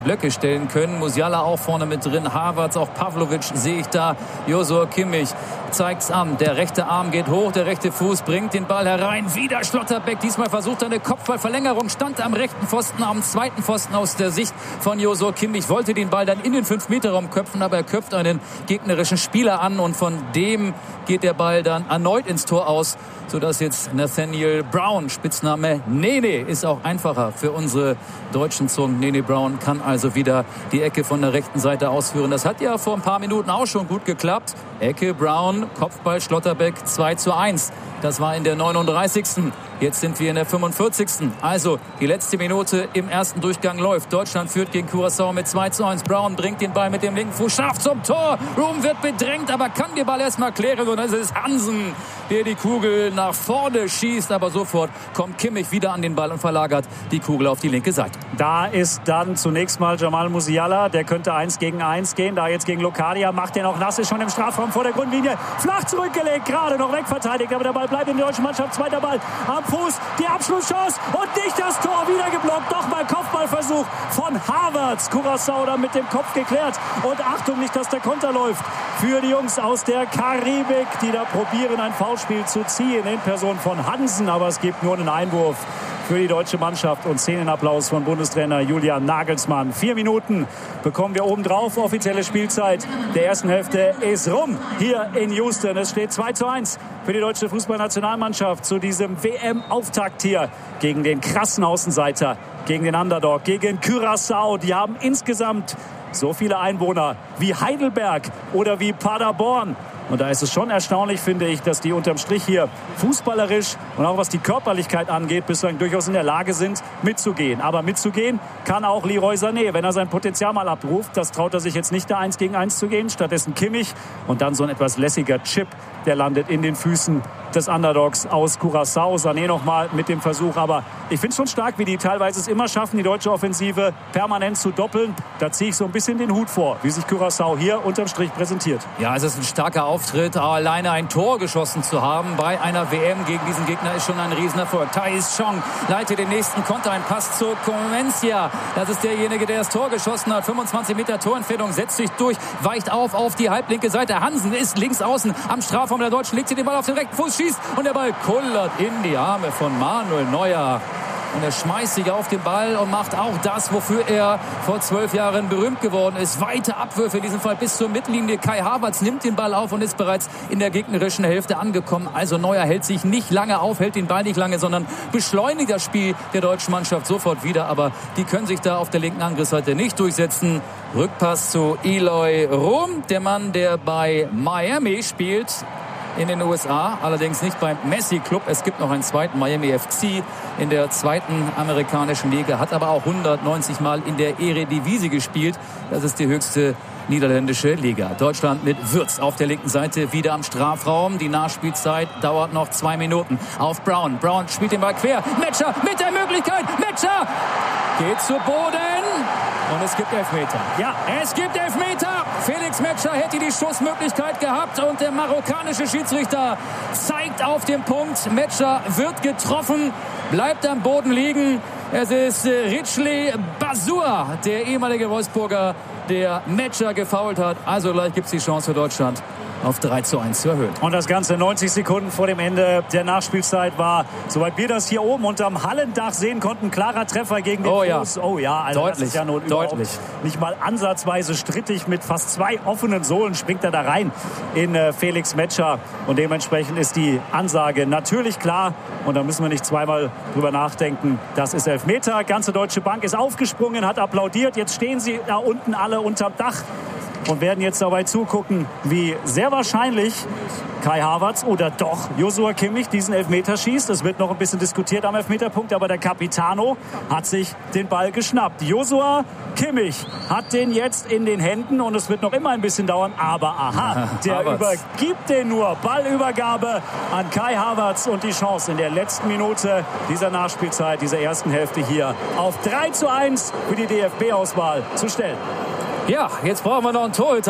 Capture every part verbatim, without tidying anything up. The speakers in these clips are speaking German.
Blöcke stellen können. Musiala auch vorne mit drin. Havertz, auch Pavlovic sehe ich da. Joshua Kimmich zeigt's an. Der rechte Arm geht hoch, der rechte Fuß bringt den Ball herein. Wieder Schlotterbeck. Diesmal versucht er eine Kopfballverlängerung. Stand am rechten Pfosten, am zweiten Pfosten aus der Sicht von Joshua Kimmich. Wollte den Ball dann in den fünf Meter Raum köpfen, aber er köpft einen gegnerischen Spieler an und von dem geht der Ball dann erneut ins Tor aus, sodass jetzt Nathaniel Brown, Spitzname Nene, ist auch einfacher für unsere deutschen Zungen. Nene Brown kann also wieder die Ecke von der rechten Seite ausführen. Das hat ja vor ein paar Minuten auch schon gut geklappt. Ecke, Brown, Kopfball, Schlotterbeck, zwei zu eins. Das war in der neununddreißigsten Jetzt sind wir in der fünfundvierzigsten Also die letzte Minute im ersten Durchgang läuft. Deutschland führt gegen Curaçao mit zwei zu eins. Brown bringt den Ball mit dem linken Fuß scharf zum Tor. Room wird bedrängt, aber kann den Ball erstmal klären. Und dann ist es Hansen, der die Kugel nach vorne schießt. Aber sofort kommt Kimmich wieder an den Ball und verlagert die Kugel auf die linke Seite. Da ist dann zunächst mal Jamal Musiala. Der könnte eins gegen eins gehen. Da jetzt gegen Locadia. Macht den auch nass. Ist schon im Strafraum vor der Grundlinie. Flach zurückgelegt. Gerade noch wegverteidigt. Aber der Ball bleibt in der deutschen Mannschaft. Zweiter Ball am Fuß. Die Abschlusschance. Und nicht das Tor. Wieder geblockt. Doch mal Kopfballversuch von Havertz. Curaçao da mit dem Kopf geklärt. Und Achtung, nicht, dass der Konter läuft. Für die Jungs aus der Karibik, die da probieren, ein Foulspiel zu ziehen in Person von Hansen. Aber es gibt nur einen Einwurf für die deutsche Mannschaft und Szenenapplaus von Bundestrainer Julian Nagelsmann. Vier Minuten bekommen wir obendrauf. Offizielle Spielzeit der ersten Hälfte ist rum hier in Houston. Es steht zwei zu eins für die deutsche Fußballnationalmannschaft zu diesem W M-Auftakt hier gegen den krassen Außenseiter, gegen den Underdog, gegen Curaçao. Die haben insgesamt so viele Einwohner wie Heidelberg oder wie Paderborn. Und da ist es schon erstaunlich, finde ich, dass die unterm Strich hier fußballerisch und auch was die Körperlichkeit angeht, bislang durchaus in der Lage sind, mitzugehen. Aber mitzugehen kann auch Leroy Sané, wenn er sein Potenzial mal abruft. Das traut er sich jetzt nicht, da eins gegen eins zu gehen. Stattdessen Kimmich und dann so ein etwas lässiger Chip, der landet in den Füßen des Underdogs aus Curaçao. Sané nochmal mit dem Versuch. Aber ich finde es schon stark, wie die teilweise es immer schaffen, die deutsche Offensive permanent zu doppeln. Da ziehe ich so ein bisschen den Hut vor, wie sich Curaçao hier unterm Strich präsentiert. Ja, es ist ein starker Auftritt. Aber alleine ein Tor geschossen zu haben bei einer W M gegen diesen Gegner ist schon ein Riesenerfolg. Thais Chong leitet den nächsten Konter. Ein Pass zu Comencia. Das ist derjenige, der das Tor geschossen hat. fünfundzwanzig Meter Torentfernung, setzt sich durch, weicht auf auf die halblinke Seite. Hansen ist links außen am Strafraum der Deutschen, legt sich den Ball auf den rechten Fuß, schießt und der Ball kullert in die Arme von Manuel Neuer. Und er schmeißt sich auf den Ball und macht auch das, wofür er vor zwölf Jahren berühmt geworden ist. Weite Abwürfe, in diesem Fall bis zur Mittellinie. Kai Havertz nimmt den Ball auf und ist bereits in der gegnerischen Hälfte angekommen. Also Neuer hält sich nicht lange auf, hält den Ball nicht lange, sondern beschleunigt das Spiel der deutschen Mannschaft sofort wieder. Aber die können sich da auf der linken Angriffsseite nicht durchsetzen. Rückpass zu Eloy Room, der Mann, der bei Miami spielt in den U S A, allerdings nicht beim Messi Club. Es gibt noch einen zweiten, Miami F C, in der zweiten amerikanischen Liga, hat aber auch hundertneunzig Mal in der Eredivisie gespielt. Das ist die höchste niederländische Liga. Deutschland mit Würz auf der linken Seite wieder am Strafraum. Die Nachspielzeit dauert noch zwei Minuten. Auf Brown. Brown spielt den Ball quer. Metscher mit der Möglichkeit. Metscher geht zu Boden. Und es gibt Elfmeter. Ja, es gibt Elfmeter. Felix Metscher hätte die Schussmöglichkeit gehabt. Und der marokkanische Schiedsrichter zeigt auf den Punkt. Metscher wird getroffen, bleibt am Boden liegen. Es ist Ridgely Basur, der ehemalige Wolfsburger, der Metscher gefoult hat. Also gleich gibt es die Chance für Deutschland, auf drei zu eins zu erhöhen. Und das Ganze neunzig Sekunden vor dem Ende der Nachspielzeit war, soweit wir das hier oben unterm Hallendach sehen konnten, klarer Treffer gegen den oh, Fuß. Ja. Oh ja, also deutlich, das ist ja nun deutlich. Nicht mal ansatzweise strittig. Mit fast zwei offenen Sohlen springt er da rein in äh, Felix Metscher. Und dementsprechend ist die Ansage natürlich klar. Und da müssen wir nicht zweimal drüber nachdenken. Das ist Elfmeter. Ganze Deutsche Bank ist aufgesprungen, hat applaudiert. Jetzt stehen sie da unten alle unterm Dach und werden jetzt dabei zugucken, wie sehr wahrscheinlich Kai Havertz oder doch Joshua Kimmich diesen Elfmeter schießt. Es wird noch ein bisschen diskutiert am Elfmeterpunkt, aber der Capitano hat sich den Ball geschnappt. Joshua Kimmich hat den jetzt in den Händen und es wird noch immer ein bisschen dauern, aber aha, der Havertz übergibt den nur. Ballübergabe an Kai Havertz und die Chance in der letzten Minute dieser Nachspielzeit, dieser ersten Hälfte hier auf drei zu eins für die D F B-Auswahl zu stellen. Ja, jetzt brauchen wir noch einen Torhüter.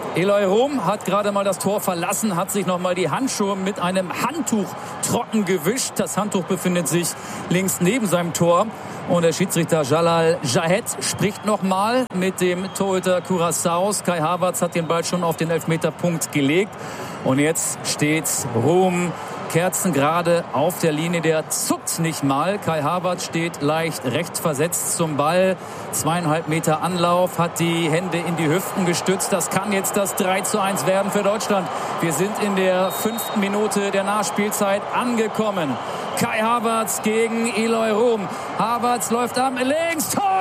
Eloy Room hat gerade mal das Tor verlassen, hat sich noch mal die Handschuhe mit einem Handtuch trocken gewischt. Das Handtuch befindet sich links neben seinem Tor. Und der Schiedsrichter Jalal Jahed spricht noch mal mit dem Torhüter Curaçaos. Kai Havertz hat den Ball schon auf den Elfmeterpunkt gelegt. Und jetzt steht Room kerzengerade auf der Linie, der zuckt nicht mal. Kai Havertz steht leicht rechts versetzt zum Ball. Zweieinhalb Meter Anlauf, hat die Hände in die Hüften gestützt. Das kann jetzt das drei zu eins werden für Deutschland. Wir sind in der fünften Minute der Nachspielzeit angekommen. Kai Havertz gegen Eloy Room. Havertz läuft am links. Tor!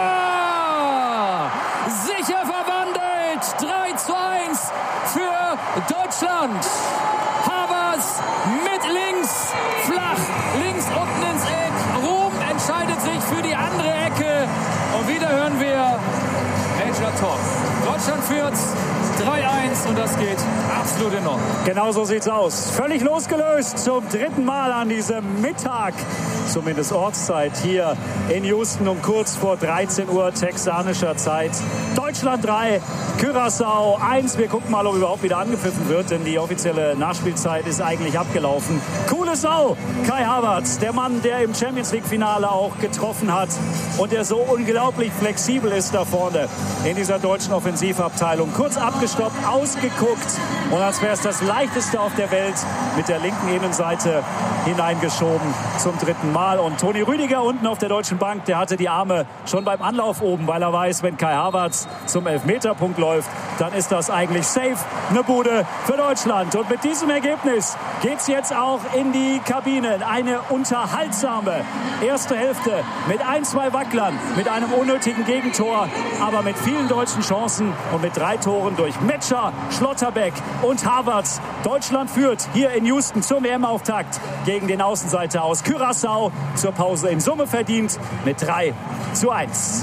Sicher verwandelt. drei zu eins für Deutschland. Havertz mit links, flach, links unten ins Eck. Room entscheidet sich für die andere Ecke. Und wieder hören wir Major Top. Deutschland führt drei eins und das geht absolut in Ordnung. Genau so sieht's aus. Völlig losgelöst zum dritten Mal an diesem Mittag, zumindest Ortszeit, hier in Houston um kurz vor dreizehn Uhr texanischer Zeit. Deutschland drei, Curaçao eins. Wir gucken mal, ob überhaupt wieder angepfiffen wird, denn die offizielle Nachspielzeit ist eigentlich abgelaufen. Coole Sau, Kai Havertz, der Mann, der im Champions-League-Finale auch getroffen hat und der so unglaublich flexibel ist da vorne in dieser deutschen Offensivabteilung. Kurz abgestoppt, ausgeguckt und als wäre es das leichteste auf der Welt mit der linken Innenseite hineingeschoben zum dritten Mal. Und Toni Rüdiger unten auf der deutschen Bank, der hatte die Arme schon beim Anlauf oben, weil er weiß, wenn Kai Havertz zum Elfmeterpunkt läuft, dann ist das eigentlich safe eine Bude für Deutschland. Und mit diesem Ergebnis geht's jetzt auch in die Kabinen. Eine unterhaltsame erste Hälfte mit ein, zwei Wacklern, mit einem unnötigen Gegentor, aber mit vielen deutschen Chancen und mit drei Toren durch Metscher, Schlotterbeck und Havertz. Deutschland führt hier in Houston zum W M-Auftakt gegen den Außenseiter aus Curaçao. Zur Pause in Summe verdient mit drei zu eins.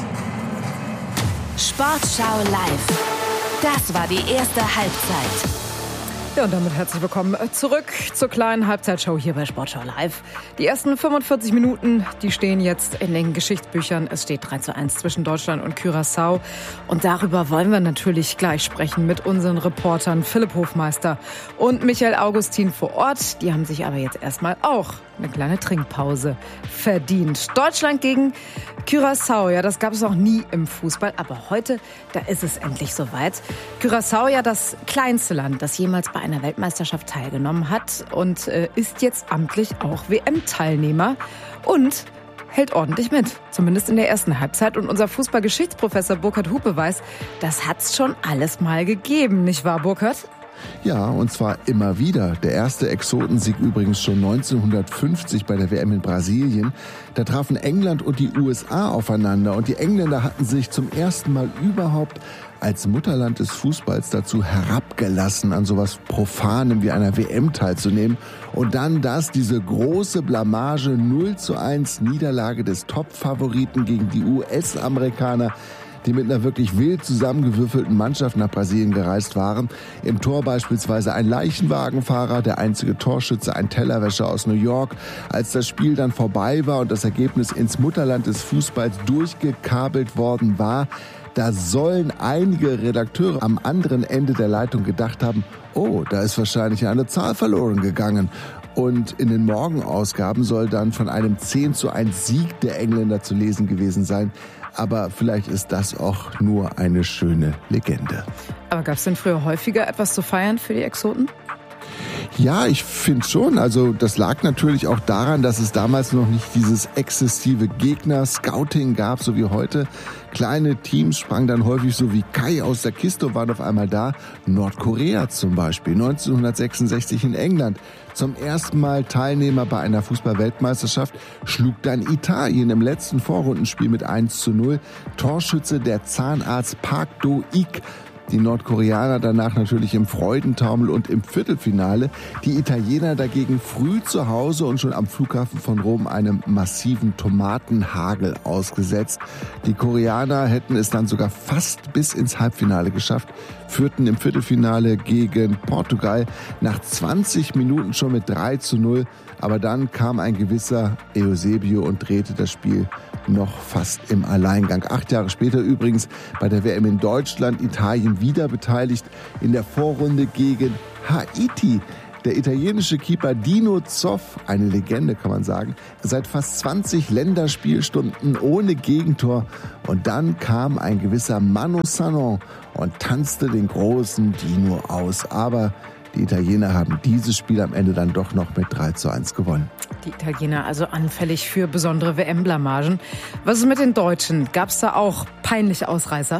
Sportschau live. Das war die erste Halbzeit. Ja, und damit herzlich willkommen zurück zur kleinen Halbzeitshow hier bei Sportschau Live. Die ersten fünfundvierzig Minuten, die stehen jetzt in den Geschichtsbüchern. Es steht drei zu eins zwischen Deutschland und Curaçao. Und darüber wollen wir natürlich gleich sprechen mit unseren Reportern Philipp Hofmeister und Michael Augustin vor Ort. Die haben sich aber jetzt erstmal auch eine kleine Trinkpause verdient. Deutschland gegen Curaçao, ja, das gab es noch nie im Fußball. Aber heute, da ist es endlich soweit. Curaçao, ja, das kleinste Land, das jemals bei einer Weltmeisterschaft teilgenommen hat und äh, ist jetzt amtlich auch W M-Teilnehmer und hält ordentlich mit, zumindest in der ersten Halbzeit. Und unser Fußballgeschichtsprofessor Burkhard Hupe weiß, das hat's schon alles mal gegeben, nicht wahr, Burkhard? Ja, und zwar immer wieder. Der erste Exotensieg übrigens schon neunzehnhundertfünfzig bei der W M in Brasilien. Da trafen England und die U S A aufeinander und die Engländer hatten sich zum ersten Mal überhaupt als Mutterland des Fußballs dazu herabgelassen, an sowas Profanem wie einer W M teilzunehmen. Und dann das, diese große Blamage, null zu eins Niederlage des Top-Favoriten gegen die U S-Amerikaner, die mit einer wirklich wild zusammengewürfelten Mannschaft nach Brasilien gereist waren. Im Tor beispielsweise ein Leichenwagenfahrer, der einzige Torschütze, ein Tellerwäscher aus New York. Als das Spiel dann vorbei war und das Ergebnis ins Mutterland des Fußballs durchgekabelt worden war, da sollen einige Redakteure am anderen Ende der Leitung gedacht haben, oh, da ist wahrscheinlich eine Zahl verloren gegangen. Und in den Morgenausgaben soll dann von einem zehn zu eins Sieg der Engländer zu lesen gewesen sein. Aber vielleicht ist das auch nur eine schöne Legende. Aber gab es denn früher häufiger etwas zu feiern für die Exoten? Ja, ich finde schon. Also das lag natürlich auch daran, dass es damals noch nicht dieses exzessive Gegner-Scouting gab, so wie heute. Kleine Teams sprangen dann häufig so wie Kai aus der Kiste und waren auf einmal da. Nordkorea zum Beispiel, neunzehnhundertsechsundsechzig in England. Zum ersten Mal Teilnehmer bei einer Fußball-Weltmeisterschaft, schlug dann Italien im letzten Vorrundenspiel mit eins zu null. Torschütze der Zahnarzt Park Do-ik. Die Nordkoreaner danach natürlich im Freudentaumel und im Viertelfinale. Die Italiener dagegen früh zu Hause und schon am Flughafen von Rom einem massiven Tomatenhagel ausgesetzt. Die Koreaner hätten es dann sogar fast bis ins Halbfinale geschafft, führten im Viertelfinale gegen Portugal nach zwanzig Minuten schon mit drei zu null. Aber dann kam ein gewisser Eusebio und drehte das Spiel noch fast im Alleingang. Acht Jahre später übrigens bei der W M in Deutschland, Italien wieder beteiligt in der Vorrunde gegen Haiti. Der italienische Keeper Dino Zoff, eine Legende kann man sagen, seit fast zwanzig Länderspielstunden ohne Gegentor. Und dann kam ein gewisser Manu Sanon und tanzte den großen Dino aus. Aber die Italiener haben dieses Spiel am Ende dann doch noch mit drei zu eins gewonnen. Die Italiener also anfällig für besondere W M-Blamagen. Was ist mit den Deutschen? Gab es da auch peinliche Ausreißer?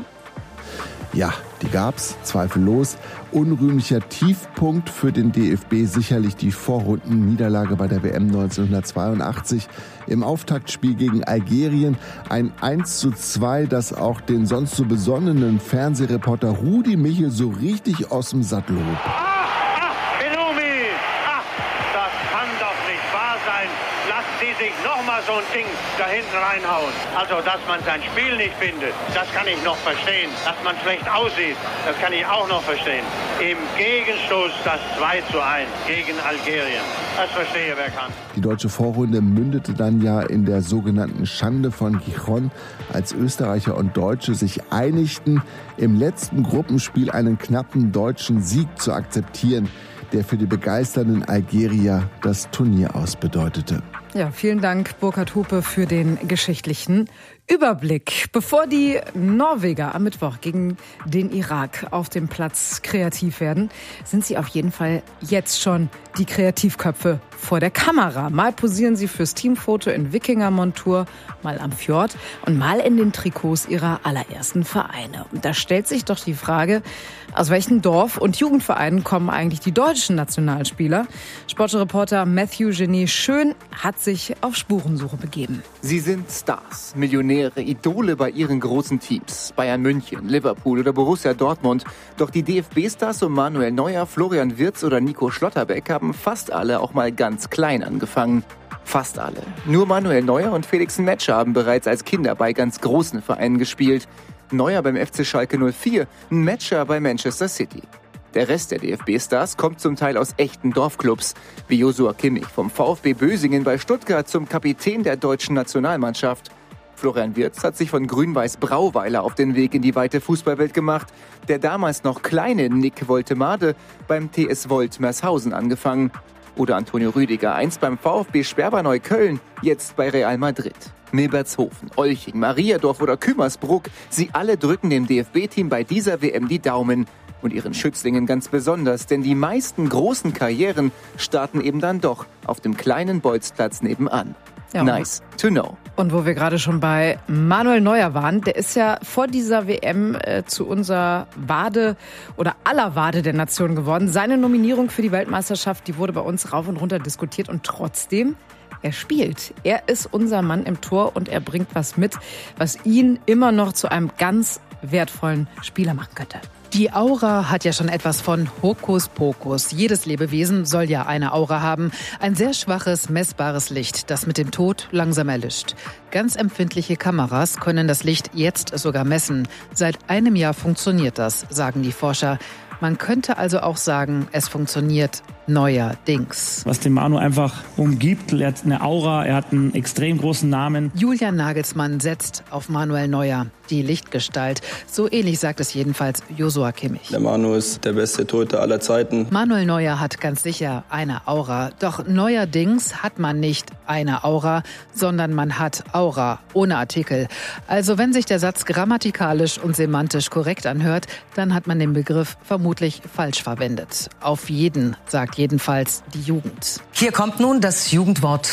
Ja, die gab's, zweifellos. Unrühmlicher Tiefpunkt für den D F B sicherlich die Vorrundenniederlage bei der W M neunzehnhundertzweiundachtzig im Auftaktspiel gegen Algerien. Ein eins zu zwei, das auch den sonst so besonnenen Fernsehreporter Rudi Michel so richtig aus dem Sattel hob. Ach, ach, Benumi! Ach, das kann doch nicht wahr sein. Lassen Sie sich noch mal so ein Ding da hinten reinhauen. Also, dass man sein Spiel nicht findet, das kann ich noch verstehen. Dass man schlecht aussieht, das kann ich auch noch verstehen. Im Gegenstoß das zwei zu eins gegen Algerien. Das verstehe wer kann. Die deutsche Vorrunde mündete dann ja in der sogenannten Schande von Gijón, als Österreicher und Deutsche sich einigten, im letzten Gruppenspiel einen knappen deutschen Sieg zu akzeptieren, der für die begeisternden Algerier das Turnier aus bedeutete. Ja, vielen Dank, Burkhard Hupe, für den geschichtlichen Überblick. Bevor die Norweger am Mittwoch gegen den Irak auf dem Platz kreativ werden, sind sie auf jeden Fall jetzt schon die Kreativköpfe vor der Kamera. Mal posieren sie fürs Teamfoto in Wikingermontur, mal am Fjord und mal in den Trikots ihrer allerersten Vereine. Und da stellt sich doch die Frage, aus welchen Dorf- und Jugendvereinen kommen eigentlich die deutschen Nationalspieler? Sportreporter Matthew Genie Schön hat sich auf Spurensuche begeben. Sie sind Stars, Millionäre, Idole bei ihren großen Teams. Bayern München, Liverpool oder Borussia Dortmund. Doch die D F B-Stars um Manuel Neuer, Florian Wirtz oder Nico Schlotterbeck haben fast alle auch mal ganz klein angefangen. Fast alle. Nur Manuel Neuer und Felix Metscher haben bereits als Kinder bei ganz großen Vereinen gespielt. Neuer beim F C Schalke null vier, Metscher bei Manchester City. Der Rest der D F B-Stars kommt zum Teil aus echten Dorfclubs, wie Joshua Kimmich vom VfB Bösingen bei Stuttgart zum Kapitän der deutschen Nationalmannschaft. Florian Wirtz hat sich von Grün-Weiß Brauweiler auf den Weg in die weite Fußballwelt gemacht. Der damals noch kleine Nick Woltemade beim T S Volt Mershausen angefangen. Oder Antonio Rüdiger, einst beim VfB Sperber Neukölln, jetzt bei Real Madrid. Milbertshofen, Olching, Mariadorf oder Kümmersbruck, sie alle drücken dem D F B-Team bei dieser W M die Daumen. Und ihren Schützlingen ganz besonders, denn die meisten großen Karrieren starten eben dann doch auf dem kleinen Bolzplatz nebenan. Ja, nice to know. Und wo wir gerade schon bei Manuel Neuer waren, der ist ja vor dieser W M äh, zu unserer Wade oder aller Wade der Nation geworden. Seine Nominierung für die Weltmeisterschaft, die wurde bei uns rauf und runter diskutiert und trotzdem, er spielt. Er ist unser Mann im Tor und er bringt was mit, was ihn immer noch zu einem ganz wertvollen Spieler machen könnte. Die Aura hat ja schon etwas von Hokuspokus. Jedes Lebewesen soll ja eine Aura haben. Ein sehr schwaches, messbares Licht, das mit dem Tod langsam erlischt. Ganz empfindliche Kameras können das Licht jetzt sogar messen. Seit einem Jahr funktioniert das, sagen die Forscher. Man könnte also auch sagen, es funktioniert neuerdings. Was den Manu einfach umgibt, er hat eine Aura, er hat einen extrem großen Namen. Julian Nagelsmann setzt auf Manuel Neuer, die Lichtgestalt. So ähnlich sagt es jedenfalls Joshua Kimmich. Der Manu ist der beste Torhüter aller Zeiten. Manuel Neuer hat ganz sicher eine Aura. Doch neuerdings hat man nicht eine Aura, sondern man hat Aura ohne Artikel. Also wenn sich der Satz grammatikalisch und semantisch korrekt anhört, dann hat man den Begriff vermutlich falsch verwendet. Auf jeden, sagt jedenfalls die Jugend. Hier kommt nun das Jugendwort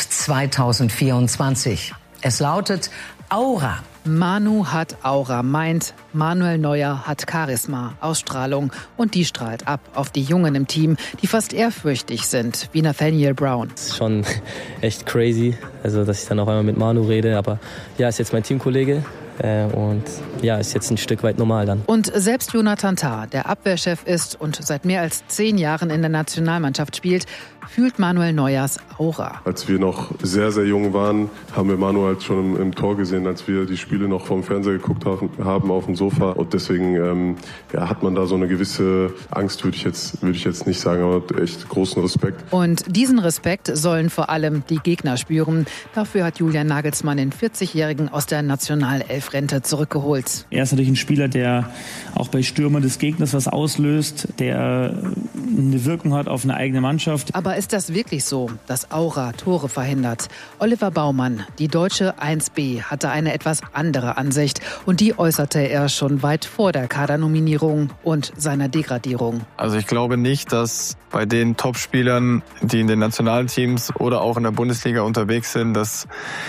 zweitausendvierundzwanzig. Es lautet Aura. Manu hat Aura, meint Manuel Neuer hat Charisma, Ausstrahlung und die strahlt ab auf die Jungen im Team, die fast ehrfürchtig sind, wie Nathaniel Brown. Das ist schon echt crazy, also dass ich dann auf einmal mit Manu rede, aber ja, ist jetzt mein Teamkollege. Äh, und ja, ist jetzt ein Stück weit normal dann. Und selbst Jonathan Tah, der Abwehrchef ist und seit mehr als zehn Jahren in der Nationalmannschaft spielt, fühlt Manuel Neuers Aura. Als wir noch sehr, sehr jung waren, haben wir Manuel schon im, im Tor gesehen, als wir die Spiele noch vom Fernseher geguckt haben auf dem Sofa. Und deswegen ähm, ja, hat man da so eine gewisse Angst, würde ich jetzt, würde ich jetzt nicht sagen, aber echt großen Respekt. Und diesen Respekt sollen vor allem die Gegner spüren. Dafür hat Julian Nagelsmann den vierzigjährigen aus der Nationalelf-Rente zurückgeholt. Er ist natürlich ein Spieler, der auch bei Stürmern des Gegners was auslöst, der eine Wirkung hat auf eine eigene Mannschaft. Aber ist das wirklich so, dass Aura Tore verhindert? Oliver Baumann, die deutsche eins B, hatte eine etwas andere Ansicht. Und die äußerte er schon weit vor der Kadernominierung und seiner Degradierung. Also ich glaube nicht, dass bei den Topspielern, die in den Nationalteams oder auch in der Bundesliga unterwegs sind, dass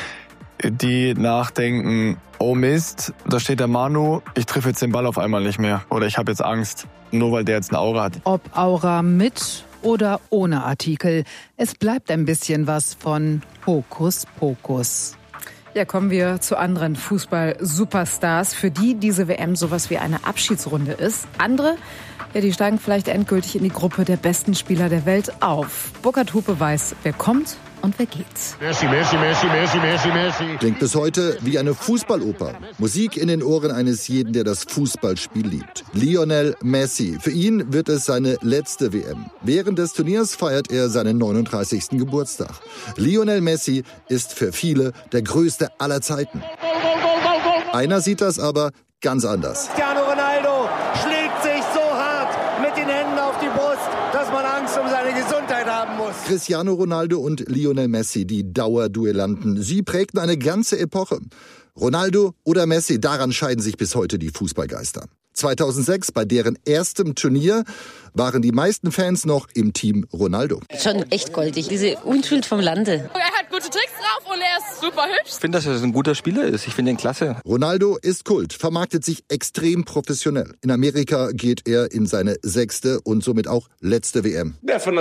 die nachdenken, oh Mist, da steht der Manu, ich treffe jetzt den Ball auf einmal nicht mehr. Oder ich habe jetzt Angst, nur weil der jetzt eine Aura hat. Ob Aura mit oder ohne Artikel, es bleibt ein bisschen was von Hokuspokus. Ja, kommen wir zu anderen Fußball-Superstars, für die diese W M sowas wie eine Abschiedsrunde ist. Andere, ja, die steigen vielleicht endgültig in die Gruppe der besten Spieler der Welt auf. Burkhard Hupe weiß, wer kommt und wer geht. Messi, Messi, Messi, Messi, Messi, Messi. Klingt bis heute wie eine Fußballoper. Musik in den Ohren eines jeden, der das Fußballspiel liebt. Lionel Messi. Für ihn wird es seine letzte W M. Während des Turniers feiert er seinen neununddreißigsten Geburtstag. Lionel Messi ist für viele der größte aller Zeiten. Einer sieht das aber ganz anders. Cristiano Ronaldo schlägt sich so hart mit den Händen auf die Brust, dass man Angst um seine Gesundheit haben muss. Cristiano Ronaldo und Lionel Messi, die Dauerduellanten. Sie prägten eine ganze Epoche. Ronaldo oder Messi, daran scheiden sich bis heute die Fußballgeister. zweitausendsechs, bei deren erstem Turnier, waren die meisten Fans noch im Team Ronaldo. Schon echt goldig, diese Unschuld vom Lande. Er hat gute Tricks drauf und er ist super hübsch. Ich finde, dass er ein guter Spieler ist. Ich finde ihn klasse. Ronaldo ist Kult, vermarktet sich extrem professionell. In Amerika geht er in seine sechste und somit auch letzte W M.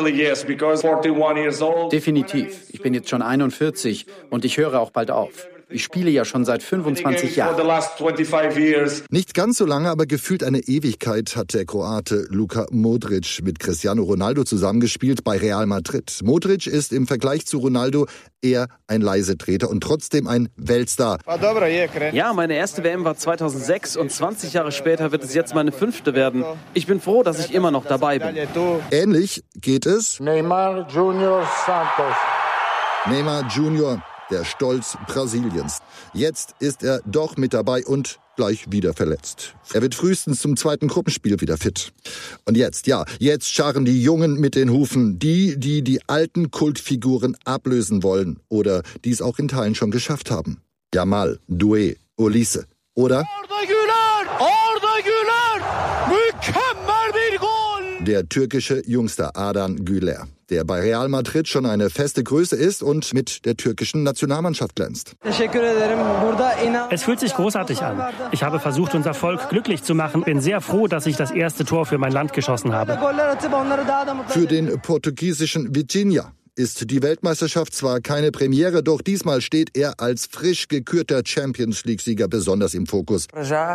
Definitiv. Ich bin jetzt schon einundvierzig und ich höre auch bald auf. Ich spiele ja schon seit fünfundzwanzig Jahren. Nicht ganz so lange, aber gefühlt eine Ewigkeit hat der Kroate Luka Modric mit Cristiano Ronaldo zusammengespielt bei Real Madrid. Modric ist im Vergleich zu Ronaldo eher ein Leisetreter und trotzdem ein Weltstar. Ja, meine erste W M war zweitausendsechs und zwanzig Jahre später wird es jetzt meine fünfte werden. Ich bin froh, dass ich immer noch dabei bin. Ähnlich geht es Neymar Junior Santos. Neymar Junior, der Stolz Brasiliens. Jetzt ist er doch mit dabei und gleich wieder verletzt. Er wird frühestens zum zweiten Gruppenspiel wieder fit. Und jetzt, ja, jetzt scharren die Jungen mit den Hufen. Die, die die alten Kultfiguren ablösen wollen oder die es auch in Teilen schon geschafft haben. Yamal, Doué, Olise oder Arda Güler! Arda Güler! Mükemmel bir Goal! Der türkische Jungster Ardan Güler, der bei Real Madrid schon eine feste Größe ist und mit der türkischen Nationalmannschaft glänzt. Es fühlt sich großartig an. Ich habe versucht, unser Volk glücklich zu machen. Bin sehr froh, dass ich das erste Tor für mein Land geschossen habe. Für den portugiesischen Vitinha ist die Weltmeisterschaft zwar keine Premiere, doch diesmal steht er als frisch gekürter Champions-League-Sieger besonders im Fokus.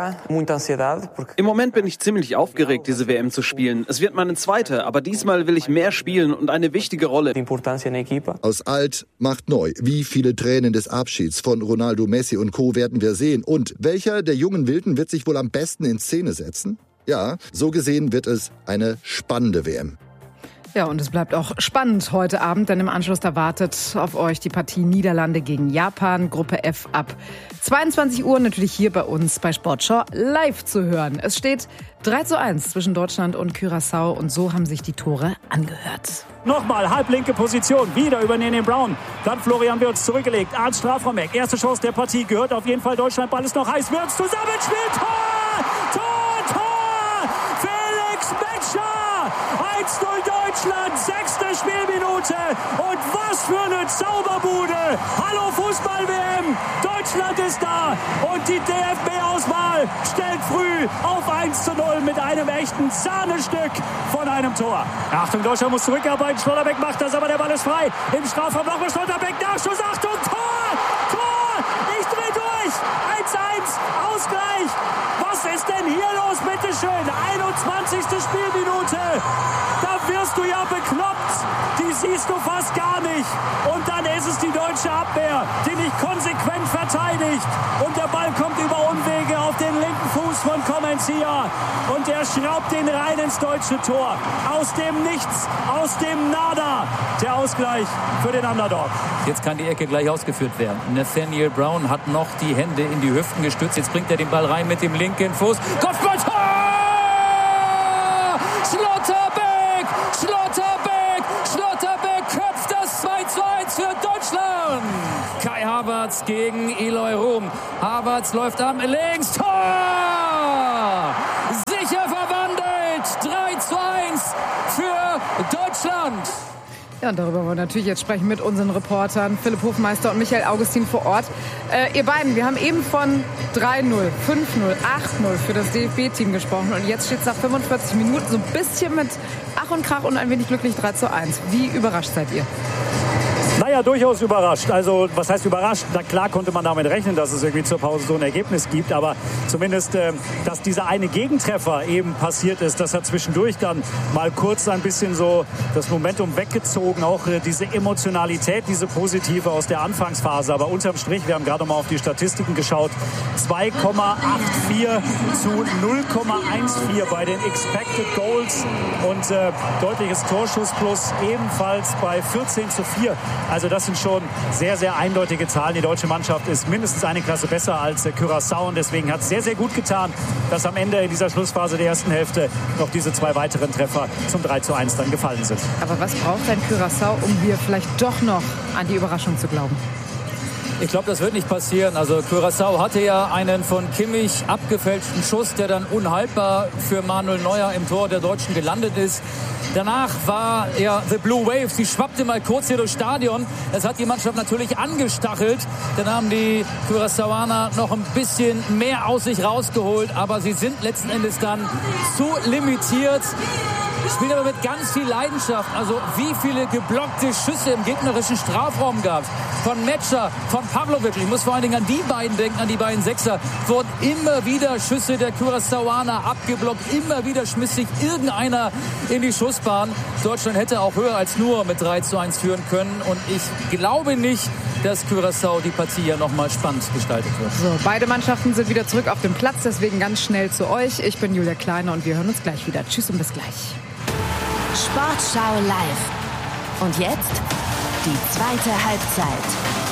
Im Moment bin ich ziemlich aufgeregt, diese W M zu spielen. Es wird meine zweite, aber diesmal will ich mehr spielen und eine wichtige Rolle. Aus alt macht neu. Wie viele Tränen des Abschieds von Ronaldo, Messi und Co. werden wir sehen? Und welcher der jungen Wilden wird sich wohl am besten in Szene setzen? Ja, so gesehen wird es eine spannende W M. Ja, und es bleibt auch spannend heute Abend, denn im Anschluss da wartet auf euch die Partie Niederlande gegen Japan, Gruppe F ab zweiundzwanzig Uhr, natürlich hier bei uns bei Sportschau live zu hören. Es steht drei zu eins zwischen Deutschland und Curaçao und so haben sich die Tore angehört. Nochmal, halblinke Position, wieder über Nene Brown. Dann Florian Wirtz zurückgelegt, Arndt Strafraumeck. Erste Chance der Partie, gehört auf jeden Fall Deutschland, Ball ist noch heiß. Wirtz zusammenspielt, Tor! Tor, Tor! Felix Metscher! eins null Deutschland, sechste Spielminute. Und was für eine Zauberbude. Hallo Fußball-W M. Deutschland ist da. Und die D F B-Auswahl stellt früh auf eins zu null mit einem echten Sahnestück von einem Tor. Achtung, Deutschland muss zurückarbeiten. Schlotterbeck macht das, aber der Ball ist frei. Im Strafraum nochmal Schlotterbeck. Nachschuss, Achtung, Tor! Tor! Ich dreh durch. eins eins, Ausgleich. Was Was ist denn hier los, bitteschön? einundzwanzigste Spielminute. Da wirst du ja bekloppt. Die siehst du fast gar nicht. Und dann ist es die deutsche Abwehr, die nicht konsequent verteidigt. Und der Ball kommt über Umwege auf den linken Fuß von Comencia. Und er schraubt den rein ins deutsche Tor. Aus dem Nichts, aus dem Nada. Der Ausgleich für den Underdog. Jetzt kann die Ecke gleich ausgeführt werden. Nathaniel Brown hat noch die Hände in die Hüften gestützt. Jetzt bringt er den Ball rein mit dem linken Fuß. Kopfballtor! Schlotterbeck! Schlotterbeck! Schlotterbeck köpft das zwei zu eins für Deutschland. Kai Havertz gegen Eloy Room. Havertz läuft am links. Tor! Sicher verwandelt. drei zu eins für Deutschland. Ja, und darüber wollen wir natürlich jetzt sprechen mit unseren Reportern Philipp Hofmeister und Michael Augustin vor Ort. Äh, ihr beiden, wir haben eben von drei null, fünf null, acht null für das D F B-Team gesprochen. Und jetzt steht es nach fünfundvierzig Minuten so ein bisschen mit Ach und Krach und ein wenig glücklich drei zu eins. Wie überrascht seid ihr? Naja, durchaus überrascht. Also, was heißt überrascht? Na klar konnte man damit rechnen, dass es irgendwie zur Pause so ein Ergebnis gibt. Aber zumindest, äh, dass dieser eine Gegentreffer eben passiert ist, das hat zwischendurch dann mal kurz ein bisschen so das Momentum weggezogen. Auch äh, diese Emotionalität, diese positive aus der Anfangsphase. Aber unterm Strich, wir haben gerade mal auf die Statistiken geschaut, zwei Komma vierundachtzig zu null Komma vierzehn bei den Expected Goals. Und äh, deutliches Torschussplus ebenfalls bei vierzehn zu vier. Also das sind schon sehr, sehr eindeutige Zahlen. Die deutsche Mannschaft ist mindestens eine Klasse besser als Curaçao. Und deswegen hat es sehr, sehr gut getan, dass am Ende in dieser Schlussphase der ersten Hälfte noch diese zwei weiteren Treffer zum drei zu eins dann gefallen sind. Aber was braucht ein Curaçao, um hier vielleicht doch noch an die Überraschung zu glauben? Ich glaube, das wird nicht passieren. Also Curaçao hatte ja einen von Kimmich abgefälschten Schuss, der dann unhaltbar für Manuel Neuer im Tor der Deutschen gelandet ist. Danach war ja The Blue Wave, sie schwappte mal kurz hier durchs Stadion. Das hat die Mannschaft natürlich angestachelt. Dann haben die Curaçaoaner noch ein bisschen mehr aus sich rausgeholt. Aber sie sind letzten Endes dann zu limitiert. Spielen aber mit ganz viel Leidenschaft. Also wie viele geblockte Schüsse im gegnerischen Strafraum gab es. Von Metscher, von Pavlovic. Ich muss vor allen Dingen an die beiden denken, an die beiden Sechser. Wurden immer wieder Schüsse der Curaçaoaner abgeblockt. Immer wieder schmiss sich irgendeiner in die Schussbahn. Deutschland hätte auch höher als nur mit drei zu eins führen können. Und ich glaube nicht, dass Curaçao die Partie ja nochmal spannend gestaltet wird. So, beide Mannschaften sind wieder zurück auf dem Platz. Deswegen ganz schnell zu euch. Ich bin Julia Kleiner und wir hören uns gleich wieder. Tschüss und bis gleich. Sportschau live. Und jetzt die zweite Halbzeit.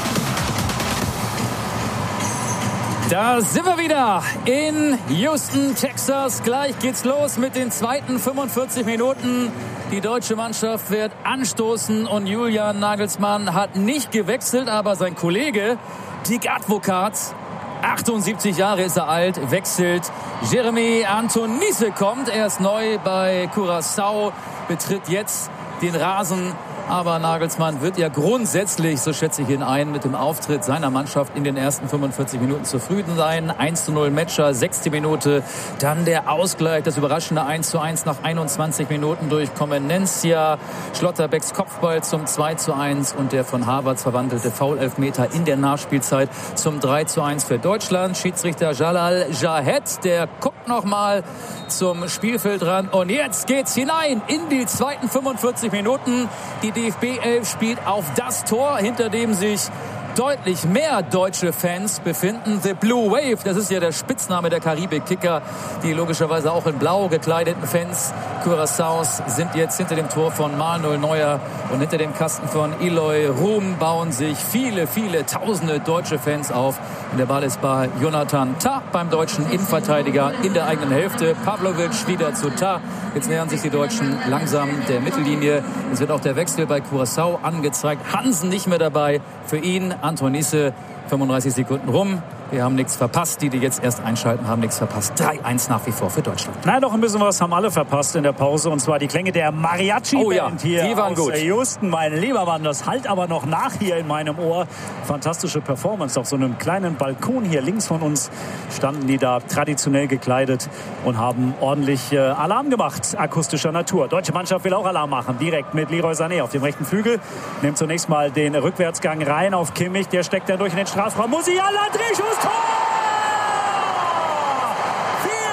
Da sind wir wieder in Houston, Texas. Gleich geht's los mit den zweiten fünfundvierzig Minuten. Die deutsche Mannschaft wird anstoßen und Julian Nagelsmann hat nicht gewechselt, aber sein Kollege Dick Advocaat, achtundsiebzig Jahre ist er alt, wechselt. Jérémy Antonis kommt, er ist neu bei Curaçao, betritt jetzt den Rasen. Aber Nagelsmann wird ja grundsätzlich, so schätze ich ihn ein, mit dem Auftritt seiner Mannschaft in den ersten fünfundvierzig Minuten zufrieden sein. eins zu null Matcher, sechste Minute. Dann der Ausgleich, das überraschende eins zu eins nach einundzwanzig Minuten durch Comencia. Schlotterbecks Kopfball zum zwei zu eins und der von Havertz verwandelte Foul-Elfmeter in der Nachspielzeit zum drei zu eins für Deutschland. Schiedsrichter Jalal Jahed, der guckt nochmal zum Spielfeld ran. Und jetzt geht's hinein in die zweiten fünfundvierzig Minuten. Die D F B elf spielt auf das Tor, hinter dem sich deutlich mehr deutsche Fans befinden. The Blue Wave, das ist ja der Spitzname der Karibik-Kicker, die logischerweise auch in blau gekleideten Fans Curaçaos sind jetzt hinter dem Tor von Manuel Neuer und hinter dem Kasten von Eloy Room bauen sich viele, viele tausende deutsche Fans auf. Und der Ball ist bei Jonathan Tah beim deutschen Innenverteidiger in der eigenen Hälfte. Pavlovic wieder zu Tah. Jetzt nähern sich die Deutschen langsam der Mittellinie. Es wird auch der Wechsel bei Curaçao angezeigt. Hansen nicht mehr dabei. Für ihn Antonisse, fünfunddreißig Sekunden rum. Wir haben nichts verpasst. Die, die jetzt erst einschalten, haben nichts verpasst. drei eins nach wie vor für Deutschland. Nein, doch ein bisschen was haben alle verpasst in der Pause. Und zwar die Klänge der Mariachi-Band oh ja, hier die waren aus gut. Houston. Mein lieber Mann, das hallt aber noch nach hier in meinem Ohr. Fantastische Performance. Auf so einem kleinen Balkon hier links von uns standen die da traditionell gekleidet und haben ordentlich äh, Alarm gemacht, akustischer Natur. Deutsche Mannschaft will auch Alarm machen. Direkt mit Leroy Sané auf dem rechten Flügel. Nimmt zunächst mal den Rückwärtsgang rein auf Kimmich. Der steckt dann durch in den Strafraum. Musiala, Drehschuss, Tor!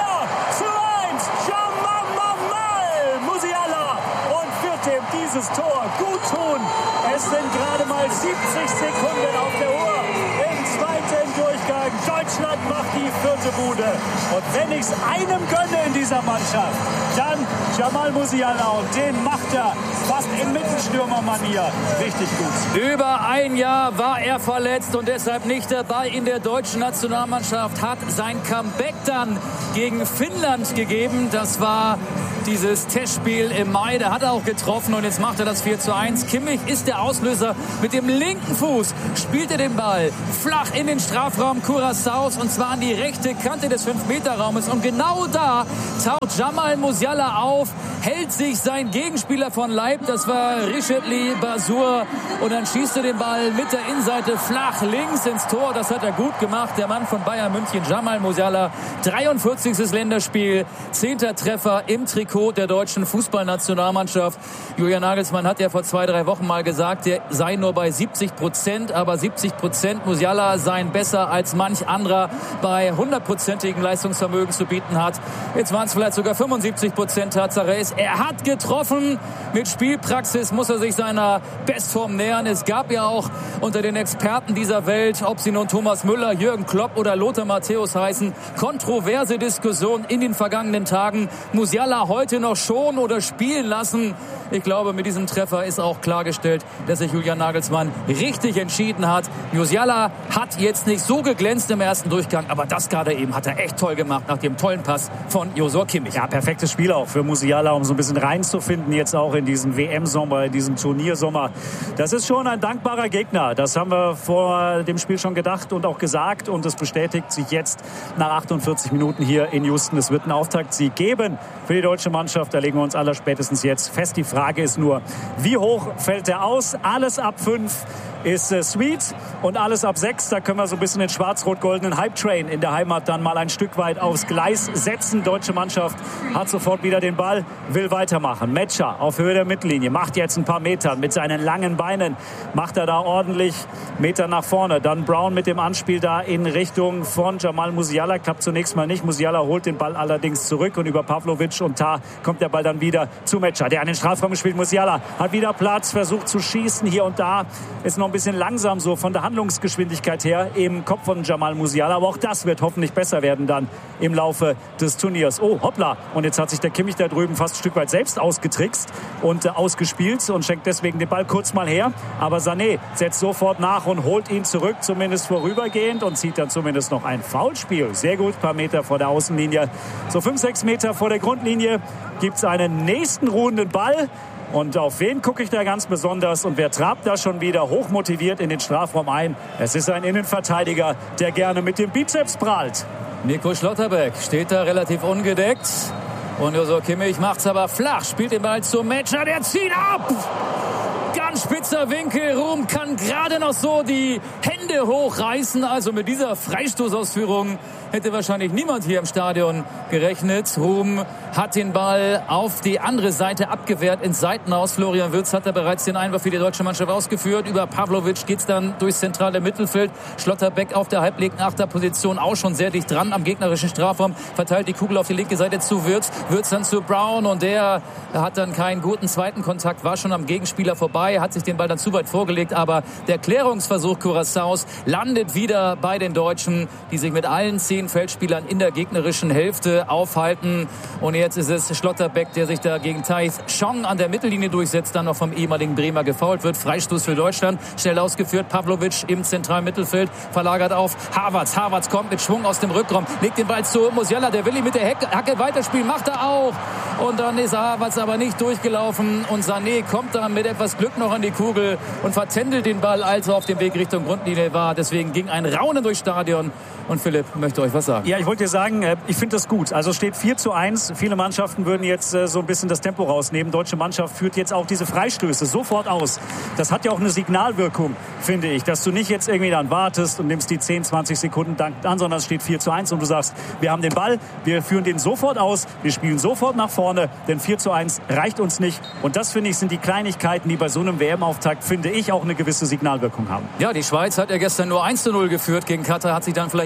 dieses Tor gut tun. Es sind gerade mal siebzig Sekunden auf der Uhr im zweiten Durchgang. Deutschland macht die vierte Bude. Und wenn ich es einem gönne in dieser Mannschaft, dann Jamal Musiala. Und den macht er fast in Mittelstürmermanier richtig gut. Über ein Jahr war er verletzt und deshalb nicht dabei in der deutschen Nationalmannschaft. Hat sein Comeback dann gegen Finnland gegeben. Das war dieses Testspiel im Mai. Da hat er auch getroffen und jetzt macht er das vier zu eins. Kimmich ist der Auslöser. Mit dem linken Fuß spielt er den Ball flach in den Strafraum Curaçaos und zwar an die rechte Kante des fünf Meter Raumes. Und genau da taucht Jamal Musiala auf, hält sich sein Gegenspieler von Leib. Das war Richetli Basur. Und dann schießt er den Ball mit der Innenseite flach links ins Tor. Das hat er gut gemacht. Der Mann von Bayern München, Jamal Musiala. dreiundvierzigstes Länderspiel. Zehnter Treffer im Trikot der deutschen Fußballnationalmannschaft. Julian Nagelsmann hat ja vor zwei, drei Wochen mal gesagt, der sei nur bei siebzig Prozent. Aber siebzig Prozent Musiala seien besser als manch anderer bei hundertprozentigem Leistungsvermögen zu bieten hat. Jetzt waren es vielleicht sogar fünfundsiebzig Prozent. Tatsache ist, er hat getroffen. Mit Spielpraxis muss er sich seiner Bestform nähern. Es gab ja auch unter den Experten dieser Welt, ob sie nun Thomas Müller, Jürgen Klopp oder Lothar Matthäus heißen, kontroverse Diskussionen in den vergangenen Tagen. Musiala heute noch schon oder spielen lassen? Ich glaube, mit diesem Treffer ist auch klargestellt, dass sich Julian Nagelsmann richtig entschieden hat. Musiala hat jetzt nicht so geglänzt im ersten Durchgang, aber das gerade eben hat er echt toll gemacht nach dem tollen Pass von Josua Kimmich. Ja, perfektes Spiel auch für Musiala, um so ein bisschen reinzufinden jetzt auch in diesen W M-Sommer, in diesen Turniersommer. Das ist schon ein dankbarer Gegner. Das haben wir vor dem Spiel schon gedacht und auch gesagt und es bestätigt sich jetzt nach achtundvierzig Minuten hier in Houston. Es wird einen Auftaktsieg geben für die deutsche Mannschaft. Da legen wir uns aller spätestens jetzt fest. Die Frage ist nur, wie hoch fällt er aus? Alles ab fünf ist äh, sweet und alles ab sechs, da können wir so ein bisschen den schwarz-rot-goldenen Hype-Train in der Heimat dann mal ein Stück weit aufs Gleis setzen. Deutsche Mannschaft hat sofort wieder den Ball, will weitermachen. Metscher auf Höhe der Mittellinie, macht jetzt ein paar Meter mit seinen langen Beinen, macht er da ordentlich Meter nach vorne. Dann Brown mit dem Anspiel da in Richtung von Jamal Musiala, klappt zunächst mal nicht. Musiala holt den Ball allerdings zurück und über Pavlovic und Tah kommt der Ball dann wieder zu Metscher, der an den Strafraum spielt. Musiala hat wieder Platz, versucht zu schießen hier und da, ist noch ein bisschen langsam so von der Handlungsgeschwindigkeit her im Kopf von Jamal Musiala. Aber auch das wird hoffentlich besser werden dann im Laufe des Turniers. Oh, hoppla. Und jetzt hat sich der Kimmich da drüben fast ein Stück weit selbst ausgetrickst und äh, ausgespielt und schenkt deswegen den Ball kurz mal her. Aber Sané setzt sofort nach und holt ihn zurück, zumindest vorübergehend und zieht dann zumindest noch ein Foulspiel. Sehr gut, ein paar Meter vor der Außenlinie. So fünf, sechs Meter vor der Grundlinie gibt es einen nächsten ruhenden Ball. Und auf wen gucke ich da ganz besonders? Und wer trabt da schon wieder hochmotiviert in den Strafraum ein? Es ist ein Innenverteidiger, der gerne mit dem Bizeps prahlt. Nico Schlotterbeck steht da relativ ungedeckt. Und Josua Kimmich macht's aber flach, spielt den Ball zum Metscher, der zieht ab! Ganz spitzer Winkel, Ruhm kann gerade noch so die Hände hochreißen. Also mit dieser Freistoßausführung hätte wahrscheinlich niemand hier im Stadion gerechnet. Ruhm hat den Ball auf die andere Seite abgewehrt ins Seitenhaus. Florian Wirtz hat da bereits den Einwurf für die deutsche Mannschaft ausgeführt. Über Pavlovic geht's dann durchs zentrale Mittelfeld. Schlotterbeck auf der halblinken Achterposition auch schon sehr dicht dran am gegnerischen Strafraum. Verteilt die Kugel auf die linke Seite zu Wirtz. Wirtz dann zu Brown und der hat dann keinen guten zweiten Kontakt, war schon am Gegenspieler vorbei, hat sich den Ball dann zu weit vorgelegt. Aber der Klärungsversuch Curaçaos landet wieder bei den Deutschen, die sich mit allen zehn Feldspielern in der gegnerischen Hälfte aufhalten. Und jetzt ist es Schlotterbeck, der sich da gegen Taith Chong an der Mittellinie durchsetzt, dann noch vom ehemaligen Bremer gefoult wird. Freistoß für Deutschland, schnell ausgeführt. Pavlovic im zentralen Mittelfeld, verlagert auf Havertz. Havertz kommt mit Schwung aus dem Rückraum, legt den Ball zu Musiala, der will ihn mit der Hacke weiterspielen, macht er auch. Und dann ist Havertz aber nicht durchgelaufen und Sané kommt dann mit etwas Glück noch an die Kugel und vertändelt den Ball, als er auf dem Weg Richtung Grundlinie war. Deswegen ging ein Raunen durchs Stadion. Und Philipp möchte euch was sagen. Ja, ich wollte dir sagen, ich finde das gut. Also steht vier zu eins. Viele Mannschaften würden jetzt so ein bisschen das Tempo rausnehmen. Deutsche Mannschaft führt jetzt auch diese Freistöße sofort aus. Das hat ja auch eine Signalwirkung, finde ich, dass du nicht jetzt irgendwie dann wartest und nimmst die zehn, zwanzig Sekunden an, sondern es steht vier zu eins und du sagst, wir haben den Ball, wir führen den sofort aus, wir spielen sofort nach vorne, denn vier zu eins reicht uns nicht. Und das, finde ich, sind die Kleinigkeiten, die bei so einem W M-Auftakt, finde ich, auch eine gewisse Signalwirkung haben. Ja, die Schweiz hat ja gestern nur eins zu null geführt gegen Katar, hat sich dann vielleicht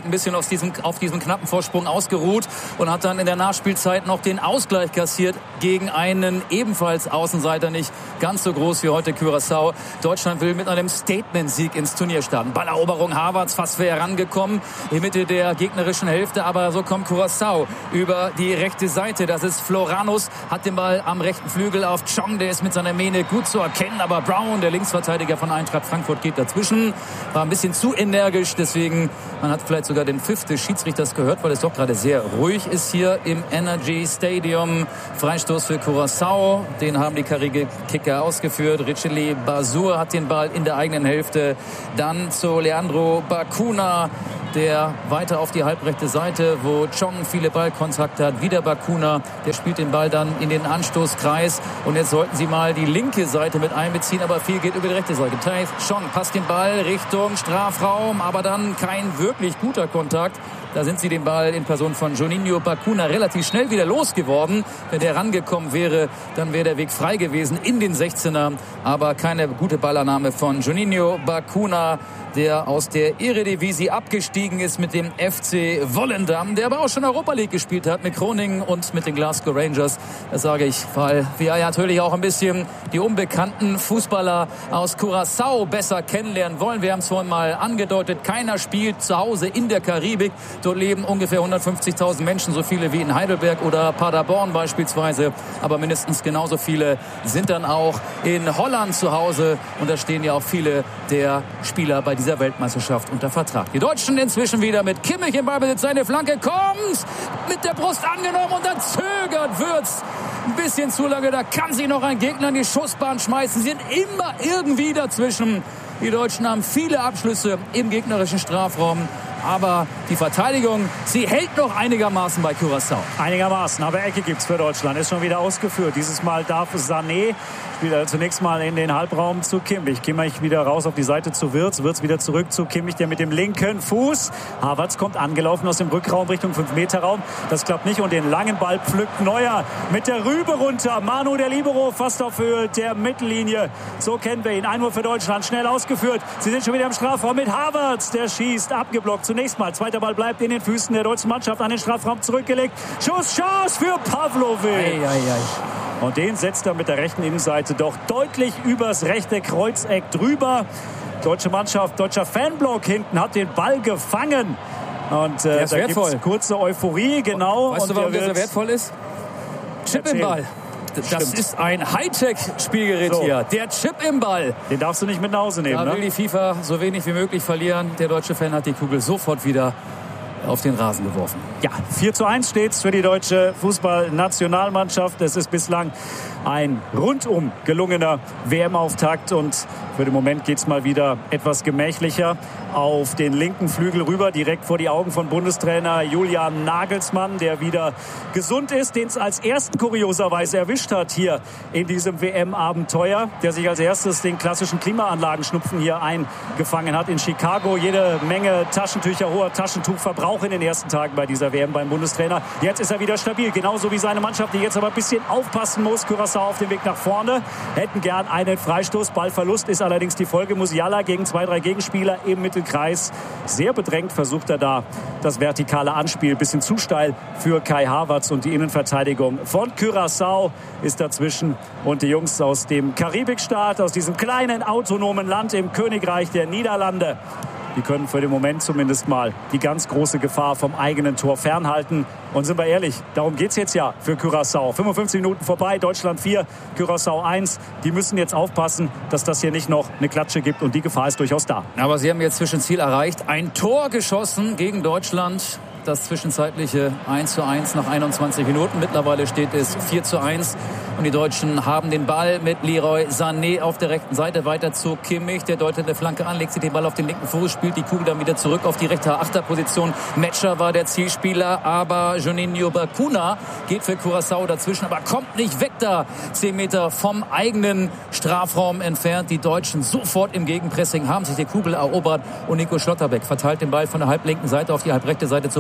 ein bisschen auf diesem, auf diesem knappen Vorsprung ausgeruht und hat dann in der Nachspielzeit noch den Ausgleich kassiert gegen einen ebenfalls Außenseiter, nicht ganz so groß wie heute Curaçao. Deutschland will mit einem Statement-Sieg ins Turnier starten. Balleroberung Havertz, fast fair herangekommen in Mitte der gegnerischen Hälfte, aber so kommt Curaçao über die rechte Seite. Das ist Floranus, hat den Ball am rechten Flügel auf Chong, der ist mit seiner Mähne gut zu erkennen, aber Brown, der Linksverteidiger von Eintracht Frankfurt, geht dazwischen. War ein bisschen zu energisch, deswegen, man hat vielleicht sogar den Pfiff des Schiedsrichters gehört, weil es doch gerade sehr ruhig ist hier im Energy Stadium. Freistoß für Curaçao, den haben die Karibik-Kicker ausgeführt. Richeli Basur hat den Ball in der eigenen Hälfte. Dann zu Leandro Bacuna, der weiter auf die halbrechte Seite, wo Chong viele Ballkontakte hat. Wieder Bacuna, der spielt den Ball dann in den Anstoßkreis. Und jetzt sollten sie mal die linke Seite mit einbeziehen, aber viel geht über die rechte Seite. Taith Chong passt den Ball Richtung Strafraum, aber dann kein wirklich guter Kontakt. Da sind sie den Ball in Person von Juninho Bacuna relativ schnell wieder losgeworden. Wenn der rangekommen wäre, dann wäre der Weg frei gewesen in den sechzehner. Aber keine gute Ballannahme von Juninho Bacuna, der aus der Eredivisie abgestiegen ist mit dem F C Volendam, der aber auch schon Europa League gespielt hat mit Groningen und mit den Glasgow Rangers. Das sage ich, weil wir ja natürlich auch ein bisschen die unbekannten Fußballer aus Curaçao besser kennenlernen wollen. Wir haben es vorhin mal angedeutet, keiner spielt zu Hause in der Karibik. Dort leben ungefähr hundertfünfzigtausend Menschen, so viele wie in Heidelberg oder Paderborn beispielsweise. Aber mindestens genauso viele sind dann auch in Holland zu Hause. Und da stehen ja auch viele der Spieler bei dieser Weltmeisterschaft unter Vertrag. Die Deutschen inzwischen wieder mit Kimmich im Ballbesitz. Seine Flanke kommt mit der Brust angenommen und dann zögert Würz ein bisschen zu lange. Da kann sich noch ein Gegner in die Schussbahn schmeißen. Sie sind immer irgendwie dazwischen. Die Deutschen haben viele Abschlüsse im gegnerischen Strafraum. Aber die Verteidigung, sie hält noch einigermaßen bei Curaçao. Einigermaßen, aber Ecke gibt's für Deutschland. Ist schon wieder ausgeführt. Dieses Mal darf Sané wieder zunächst mal in den Halbraum zu Kimmich. Kimmich wieder raus auf die Seite zu Wirtz. Wirtz wieder zurück zu Kimmich, der mit dem linken Fuß. Havertz kommt angelaufen aus dem Rückraum Richtung fünf Meter Raum. Das klappt nicht und den langen Ball pflückt Neuer mit der Rübe runter. Manu, der Libero, fast auf Höhe der Mittellinie. So kennen wir ihn. Einwurf für Deutschland, schnell ausgeführt. Sie sind schon wieder im Strafraum mit Havertz. Der schießt, abgeblockt. Zunächst mal. Zweiter Ball bleibt in den Füßen der deutschen Mannschaft an den Strafraum zurückgelegt. Schuss, Chance für Pavlovic. Ei, ei, ei. Und den setzt er mit der rechten Innenseite doch deutlich übers rechte Kreuzeck drüber. Deutsche Mannschaft, deutscher Fanblock hinten hat den Ball gefangen. Und äh, da gibt es kurze Euphorie, genau. Weißt und du, warum der so wertvoll ist? Chip Erzähl. im Ball. Das Stimmt. ist ein Hightech-Spielgerät so. hier. Der Chip im Ball. Den darfst du nicht mit nach Hause nehmen. Da ne? will die FIFA so wenig wie möglich verlieren. Der deutsche Fan hat die Kugel sofort wieder auf den Rasen geworfen. Ja, vier zu eins steht's für die deutsche Fußballnationalmannschaft. Es ist bislang ein rundum gelungener W M-Auftakt und für den Moment geht's mal wieder etwas gemächlicher auf den linken Flügel rüber, direkt vor die Augen von Bundestrainer Julian Nagelsmann, der wieder gesund ist, den es als ersten kurioserweise erwischt hat hier in diesem W M-Abenteuer, der sich als erstes den klassischen Klimaanlagenschnupfen hier eingefangen hat in Chicago. Jede Menge Taschentücher, hoher Taschentuchverbrauch in den ersten Tagen bei dieser W M beim Bundestrainer. Jetzt ist er wieder stabil, genauso wie seine Mannschaft, die jetzt aber ein bisschen aufpassen muss. Curaçao auf dem Weg nach vorne, hätten gern einen Freistoß. Ballverlust ist allerdings die Folge. Musiala gegen zwei, drei Gegenspieler im Mittelkreis. Sehr bedrängt versucht er da das vertikale Anspiel. Bisschen zu steil für Kai Havertz und die Innenverteidigung von Curaçao ist dazwischen. Und die Jungs aus dem Karibikstaat, aus diesem kleinen autonomen Land im Königreich der Niederlande, die können für den Moment zumindest mal die ganz große Gefahr vom eigenen Tor fernhalten. Und sind wir ehrlich, darum geht's jetzt ja für Curaçao. fünfundfünfzig Minuten vorbei, Deutschland vier, Curaçao eins. Die müssen jetzt aufpassen, dass das hier nicht noch eine Klatsche gibt. Und die Gefahr ist durchaus da. Aber sie haben jetzt Zwischenziel erreicht. Ein Tor geschossen gegen Deutschland. Das zwischenzeitliche eins zu eins nach einundzwanzig Minuten. Mittlerweile steht es vier zu eins. Und die Deutschen haben den Ball mit Leroy Sané auf der rechten Seite weiter zu Kimmich. Der deutet eine Flanke an, legt sich den Ball auf den linken Fuß, spielt die Kugel dann wieder zurück auf die rechte Achterposition. Metscher war der Zielspieler, aber Juninho Bacuna geht für Curaçao dazwischen, aber kommt nicht weg da. Zehn Meter vom eigenen Strafraum entfernt. Die Deutschen sofort im Gegenpressing haben sich die Kugel erobert und Nico Schlotterbeck verteilt den Ball von der halblinken Seite auf die halbrechte Seite zu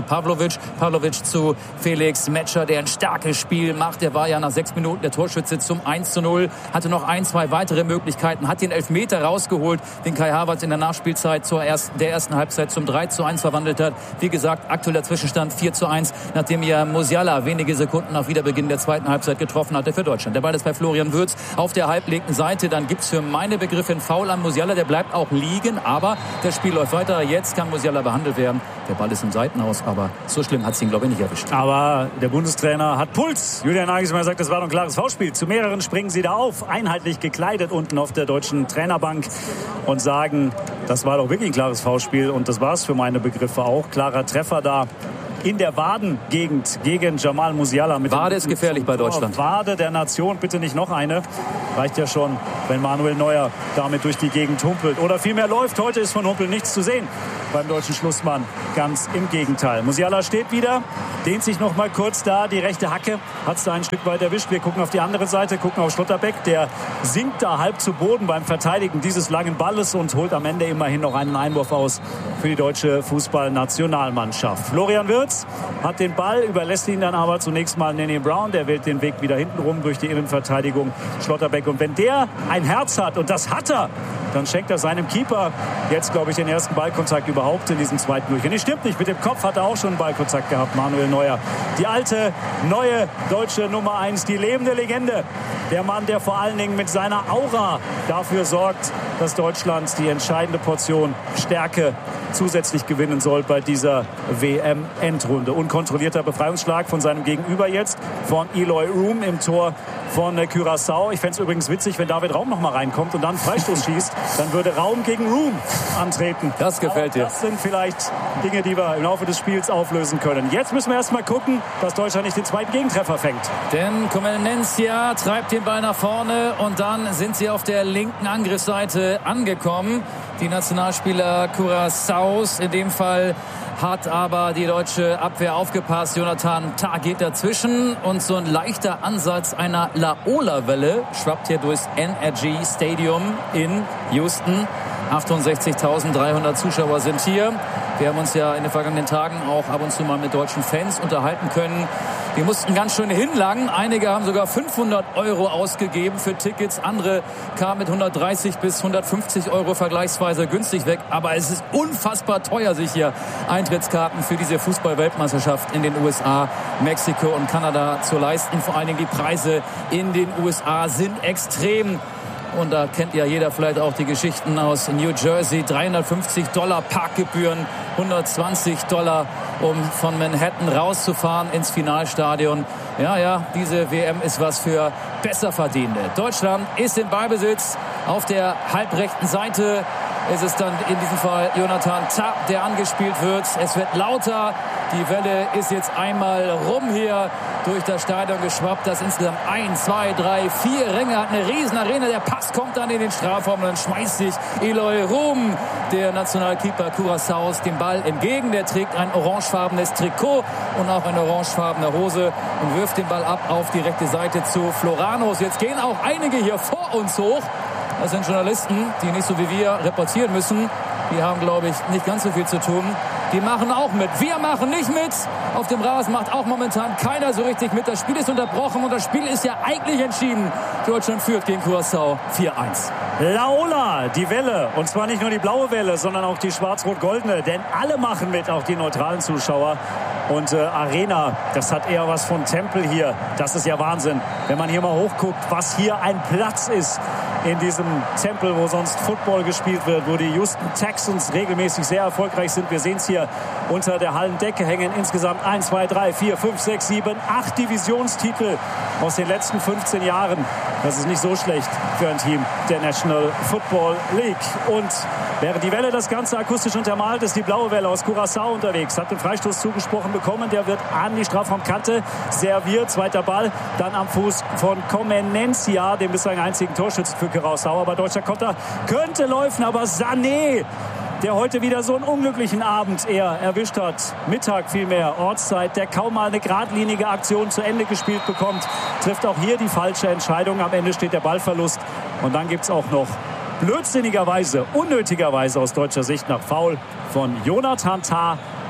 Pavlovic. Pavlovic zu Felix Metscher, der ein starkes Spiel macht. Der war ja nach sechs Minuten der Torschütze zum eins zu null. Hatte noch ein, zwei weitere Möglichkeiten. Hat den Elfmeter rausgeholt, den Kai Havertz in der Nachspielzeit zur ersten, der ersten Halbzeit zum drei zu eins verwandelt hat. Wie gesagt, aktueller Zwischenstand vier zu eins, nachdem ja Musiala wenige Sekunden nach Wiederbeginn der zweiten Halbzeit getroffen hatte für Deutschland. Der Ball ist bei Florian Wirtz auf der halblinken Seite. Dann gibt's für meine Begriffe einen Foul an Musiala. Der bleibt auch liegen, aber das Spiel läuft weiter. Jetzt kann Musiala behandelt werden. Der Ball ist im Seitenhaus, aber so schlimm hat's ihn, glaube ich, nicht erwischt. Aber der Bundestrainer hat Puls. Julian Nagelsmann sagt, das war doch ein klares Foulspiel. Zu mehreren springen sie da auf, einheitlich gekleidet unten auf der deutschen Trainerbank und sagen, das war doch wirklich ein klares Foulspiel. Und das war's für meine Begriffe auch. Klarer Treffer da in der Wadengegend gegen Jamal Musiala. Mit Wade ist gefährlich bei Deutschland. Wade der Nation, bitte nicht noch eine. Reicht ja schon, wenn Manuel Neuer damit durch die Gegend humpelt. Oder vielmehr läuft. Heute ist von Humpel nichts zu sehen beim deutschen Schlussmann. Ganz im Gegenteil. Musiala steht wieder, dehnt sich noch mal kurz da. Die rechte Hacke hat es da ein Stück weit erwischt. Wir gucken auf die andere Seite, gucken auf Schlotterbeck. Der sinkt da halb zu Boden beim Verteidigen dieses langen Balles und holt am Ende immerhin noch einen Einwurf aus für die deutsche Fußballnationalmannschaft. Florian Wirtz hat den Ball, überlässt ihn dann aber zunächst mal Nene Brown. Der wählt den Weg wieder hinten rum durch die Innenverteidigung Schlotterbeck. Und wenn der ein Herz hat, und das hat er, dann schenkt er seinem Keeper jetzt, glaube ich, den ersten Ballkontakt überhaupt in diesem zweiten Durchgang. Nee, stimmt nicht. Mit dem Kopf hat er auch schon einen Ballkontakt gehabt, Manuel Neuer. Die alte, neue deutsche Nummer eins, die lebende Legende. Der Mann, der vor allen Dingen mit seiner Aura dafür sorgt, dass Deutschland die entscheidende Portion Stärke zusätzlich gewinnen soll bei dieser W M-Endrunde. Unkontrollierter Befreiungsschlag von seinem Gegenüber jetzt, von Eloy Room im Tor von Curaçao. Ich fände es übrigens witzig, wenn David Raum noch mal reinkommt und dann Freistoß schießt, dann würde Raum gegen Room antreten. Das gefällt dir. Das sind vielleicht Dinge, die wir im Laufe des Spiels auflösen können. Jetzt müssen wir erst mal gucken, dass Deutschland nicht den zweiten Gegentreffer fängt. Denn Comenencia treibt den Ball nach vorne und dann sind sie auf der linken Angriffsseite angekommen. Die Nationalspieler Curaçaos, in dem Fall hat aber die deutsche Abwehr aufgepasst. Jonathan Tah geht dazwischen und so ein leichter Ansatz einer Laola-Welle schwappt hier durchs N R G Stadium in Houston. achtundsechzigtausenddreihundert Zuschauer sind hier. Wir haben uns ja in den vergangenen Tagen auch ab und zu mal mit deutschen Fans unterhalten können. Die mussten ganz schön hinlangen. Einige haben sogar fünfhundert Euro ausgegeben für Tickets. Andere kamen mit hundertdreißig bis hundertfünfzig Euro vergleichsweise günstig weg. Aber es ist unfassbar teuer, sich hier Eintrittskarten für diese Fußball-Weltmeisterschaft in den U S A, Mexiko und Kanada zu leisten. Vor allen Dingen die Preise in den U S A sind extrem. Und da kennt ja jeder vielleicht auch die Geschichten aus New Jersey. dreihundertfünfzig Dollar Parkgebühren, hundertzwanzig Dollar, um von Manhattan rauszufahren ins Finalstadion. Ja, ja, diese W M ist was für Besserverdienende. Deutschland ist im Ballbesitz auf der halbrechten Seite. Es ist dann in diesem Fall Jonathan Tah, der angespielt wird. Es wird lauter. Die Welle ist jetzt einmal rum hier durch das Stadion geschwappt. Das insgesamt eins, zwei, drei, vier Ränge hat eine riesen Arena. Der Pass kommt dann in den Strafraum und dann schmeißt sich Eloy Room, der Nationalkeeper Curaçaos, den Ball entgegen. Der trägt ein orangefarbenes Trikot und auch eine orangefarbene Hose und wirft den Ball ab auf die rechte Seite zu Floranos. Jetzt gehen auch einige hier vor uns hoch. Das sind Journalisten, die nicht so wie wir reportieren müssen. Die haben, glaube ich, nicht ganz so viel zu tun. Die machen auch mit. Wir machen nicht mit. Auf dem Rasen macht auch momentan keiner so richtig mit. Das Spiel ist unterbrochen und das Spiel ist ja eigentlich entschieden. Deutschland führt gegen Curaçao vier eins. Laola, die Welle. Und zwar nicht nur die blaue Welle, sondern auch die schwarz-rot-goldene. Denn alle machen mit, auch die neutralen Zuschauer. Und äh, Arena, das hat eher was von Tempel hier. Das ist ja Wahnsinn. Wenn man hier mal hochguckt, was hier ein Platz ist in diesem Tempel, wo sonst Football gespielt wird, wo die Houston Texans regelmäßig sehr erfolgreich sind. Wir sehen es hier unter der Hallendecke hängen insgesamt eins, zwei, drei, vier, fünf, sechs, sieben, acht Divisionstitel aus den letzten fünfzehn Jahren. Das ist nicht so schlecht für ein Team der National Football League. Und während die Welle das Ganze akustisch untermalt, ist die blaue Welle aus Curaçao unterwegs. Hat den Freistoß zugesprochen bekommen. Der wird an die Strafraumkante serviert. Zweiter Ball dann am Fuß von Comenencia, dem bislang einzigen Torschützen für Curaçao. Aber deutscher Konter könnte laufen, aber Sané, der heute wieder so einen unglücklichen Abend eher erwischt hat. Mittag vielmehr, Ortszeit, der kaum mal eine geradlinige Aktion zu Ende gespielt bekommt, trifft auch hier die falsche Entscheidung. Am Ende steht der Ballverlust. Und dann gibt es auch noch blödsinnigerweise, unnötigerweise aus deutscher Sicht nach Foul von Jonathan Tah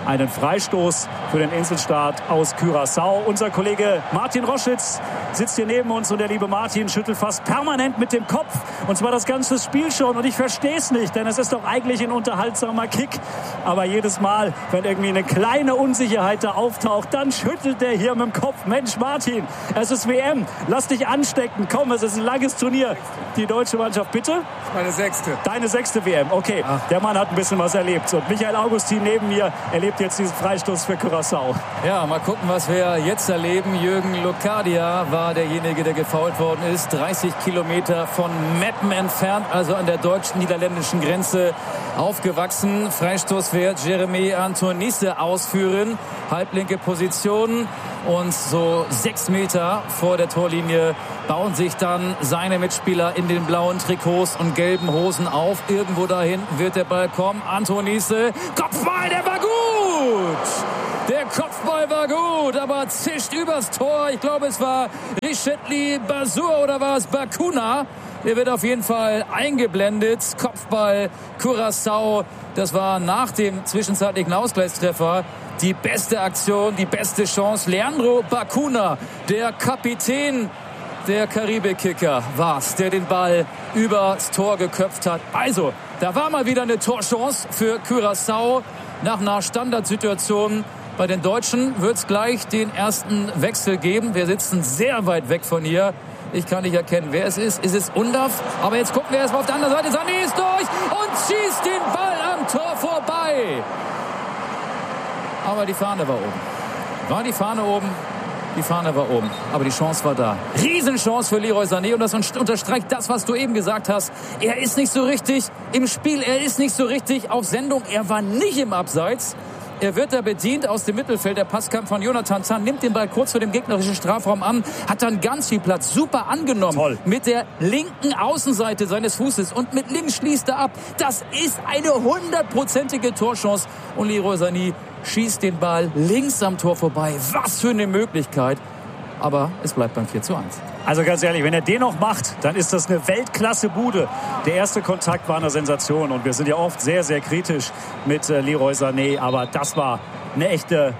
einen Freistoß für den Inselstaat aus Curaçao. Unser Kollege Martin Roschitz sitzt hier neben uns und der liebe Martin schüttelt fast permanent mit dem Kopf. Und zwar das ganze Spiel schon. Und ich verstehe es nicht, denn es ist doch eigentlich ein unterhaltsamer Kick. Aber jedes Mal, wenn irgendwie eine kleine Unsicherheit da auftaucht, dann schüttelt der hier mit dem Kopf. Mensch, Martin, es ist W M. Lass dich anstecken. Komm, es ist ein langes Turnier. Die deutsche Mannschaft, bitte? Meine sechste. Deine sechste W M, okay. Ach. Der Mann hat ein bisschen was erlebt. Und Michael Augustin neben mir erlebt jetzt diesen Freistoß für Curaçao. Ja, mal gucken, was wir jetzt erleben. Jürgen Locadia war derjenige, der gefoult worden ist. dreißig Kilometer von Meppen entfernt, also an der deutsch-niederländischen Grenze aufgewachsen. Freistoß wird Jeremy Antonisse ausführen. Halblinke Position. Und so sechs Meter vor der Torlinie bauen sich dann seine Mitspieler in den blauen Trikots und gelben Hosen auf. Irgendwo dahin wird der Ball kommen. Antonisse, Kopfball, der war gut! Der Kopfball war gut, aber zischt übers Tor. Ich glaube, es war Richetli Basur oder war es Bakuna? Der wird auf jeden Fall eingeblendet. Kopfball, Curaçao. Das war nach dem zwischenzeitlichen Ausgleichstreffer die beste Aktion, die beste Chance. Leandro Bakuna, der Kapitän der Karibik-Kicker, war's, der den Ball übers Tor geköpft hat. Also, da war mal wieder eine Torchance für Curaçao nach einer Standardsituation. Bei den Deutschen wird es gleich den ersten Wechsel geben. Wir sitzen sehr weit weg von hier. Ich kann nicht erkennen, wer es ist. Ist es Undav? Aber jetzt gucken wir erstmal auf der anderen Seite. Sané ist durch und schießt den Ball am Tor vorbei. Aber die Fahne war oben. War die Fahne oben? Die Fahne war oben. Aber die Chance war da. Riesenchance für Leroy Sané. Und das unterstreicht das, was du eben gesagt hast. Er ist nicht so richtig im Spiel. Er ist nicht so richtig auf Sendung. Er war nicht im Abseits. Er wird da bedient aus dem Mittelfeld. Der Pass kam von Jonathan Tah, nimmt den Ball kurz vor dem gegnerischen Strafraum an, hat dann ganz viel Platz. Super angenommen. Toll. Mit der linken Außenseite seines Fußes und mit links schließt er ab. Das ist eine hundertprozentige Torchance. Und Leroy Sané schießt den Ball links am Tor vorbei. Was für eine Möglichkeit. Aber es bleibt beim vier zu eins. Also ganz ehrlich, wenn er den noch macht, dann ist das eine Weltklasse-Bude. Der erste Kontakt war eine Sensation und wir sind ja oft sehr, sehr kritisch mit äh, Leroy Sané. Aber das war eine echte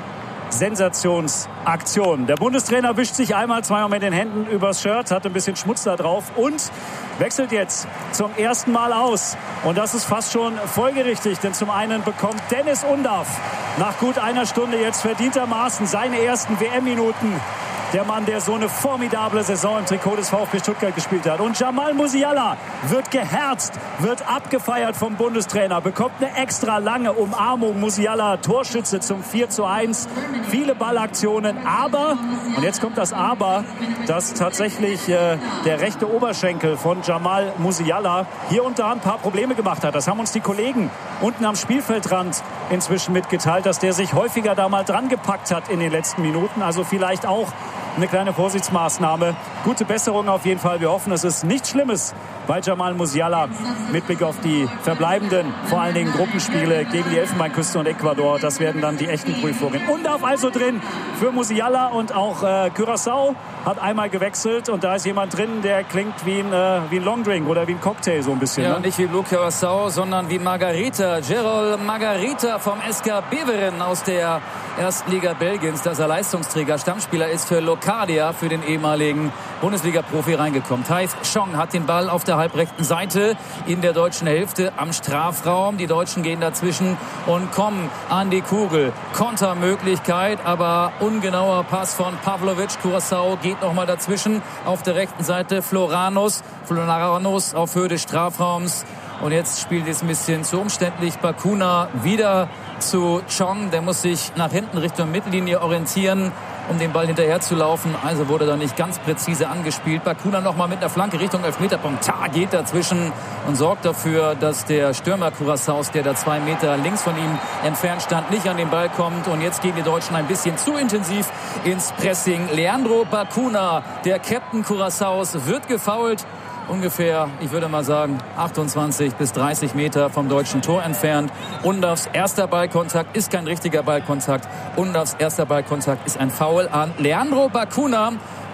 Sensationsaktion. Der Bundestrainer wischt sich einmal, zweimal mit den Händen übers Shirt, hat ein bisschen Schmutz da drauf und wechselt jetzt zum ersten Mal aus. Und das ist fast schon folgerichtig, denn zum einen bekommt Dennis Undav nach gut einer Stunde jetzt verdientermaßen seine ersten W M-Minuten. Der Mann, der so eine formidable Saison im Trikot des VfB Stuttgart gespielt hat. Und Jamal Musiala wird geherzt, wird abgefeiert vom Bundestrainer, bekommt eine extra lange Umarmung. Musiala, Torschütze zum vier zu eins. Viele Ballaktionen, aber, und jetzt kommt das Aber, dass tatsächlich äh, der rechte Oberschenkel von Jamal Musiala hier und da ein paar Probleme gemacht hat. Das haben uns die Kollegen unten am Spielfeldrand inzwischen mitgeteilt, dass der sich häufiger da mal dran gepackt hat in den letzten Minuten. Also vielleicht auch eine kleine Vorsichtsmaßnahme. Gute Besserung auf jeden Fall. Wir hoffen, es ist nichts Schlimmes bei Jamal Musiala mit Blick auf die verbleibenden, vor allen Dingen Gruppenspiele gegen die Elfenbeinküste und Ecuador. Das werden dann die echten Prüfungen. Undav also drin für Musiala und auch äh, Curaçao hat einmal gewechselt und da ist jemand drin, der klingt wie ein, äh, wie ein Longdrink oder wie ein Cocktail so ein bisschen. Ja, ne? Nicht wie Blue Curaçao, sondern wie Margarita. Gerald Margarita vom S K Beveren aus der ersten Liga Belgiens, dass er Leistungsträger, Stammspieler ist für Locadia, für den ehemaligen Bundesliga-Profi reingekommen. Thais Chong hat den Ball auf der halbrechten Seite in der deutschen Hälfte am Strafraum. Die Deutschen gehen dazwischen und kommen an die Kugel. Kontermöglichkeit, aber ungenauer Pass von Pavlovic. Curaçao geht nochmal dazwischen. Auf der rechten Seite Floranos. Floranos auf Höhe des Strafraums. Und jetzt spielt es ein bisschen zu umständlich. Bakuna wieder zu Chong. Der muss sich nach hinten Richtung Mittellinie orientieren, um den Ball hinterher zu laufen. Also wurde da nicht ganz präzise angespielt. Bakuna nochmal mit einer Flanke Richtung Elfmeterpunkt. Tah geht dazwischen und sorgt dafür, dass der Stürmer Curaçaos, der da zwei Meter links von ihm entfernt stand, nicht an den Ball kommt. Und jetzt gehen die Deutschen ein bisschen zu intensiv ins Pressing. Leandro Bakuna, der Captain Curaçaos, wird gefoult. Ungefähr, ich würde mal sagen, achtundzwanzig bis dreißig Meter vom deutschen Tor entfernt. Undavs erster Ballkontakt ist kein richtiger Ballkontakt. Undavs erster Ballkontakt ist ein Foul an Leandro Bakuna.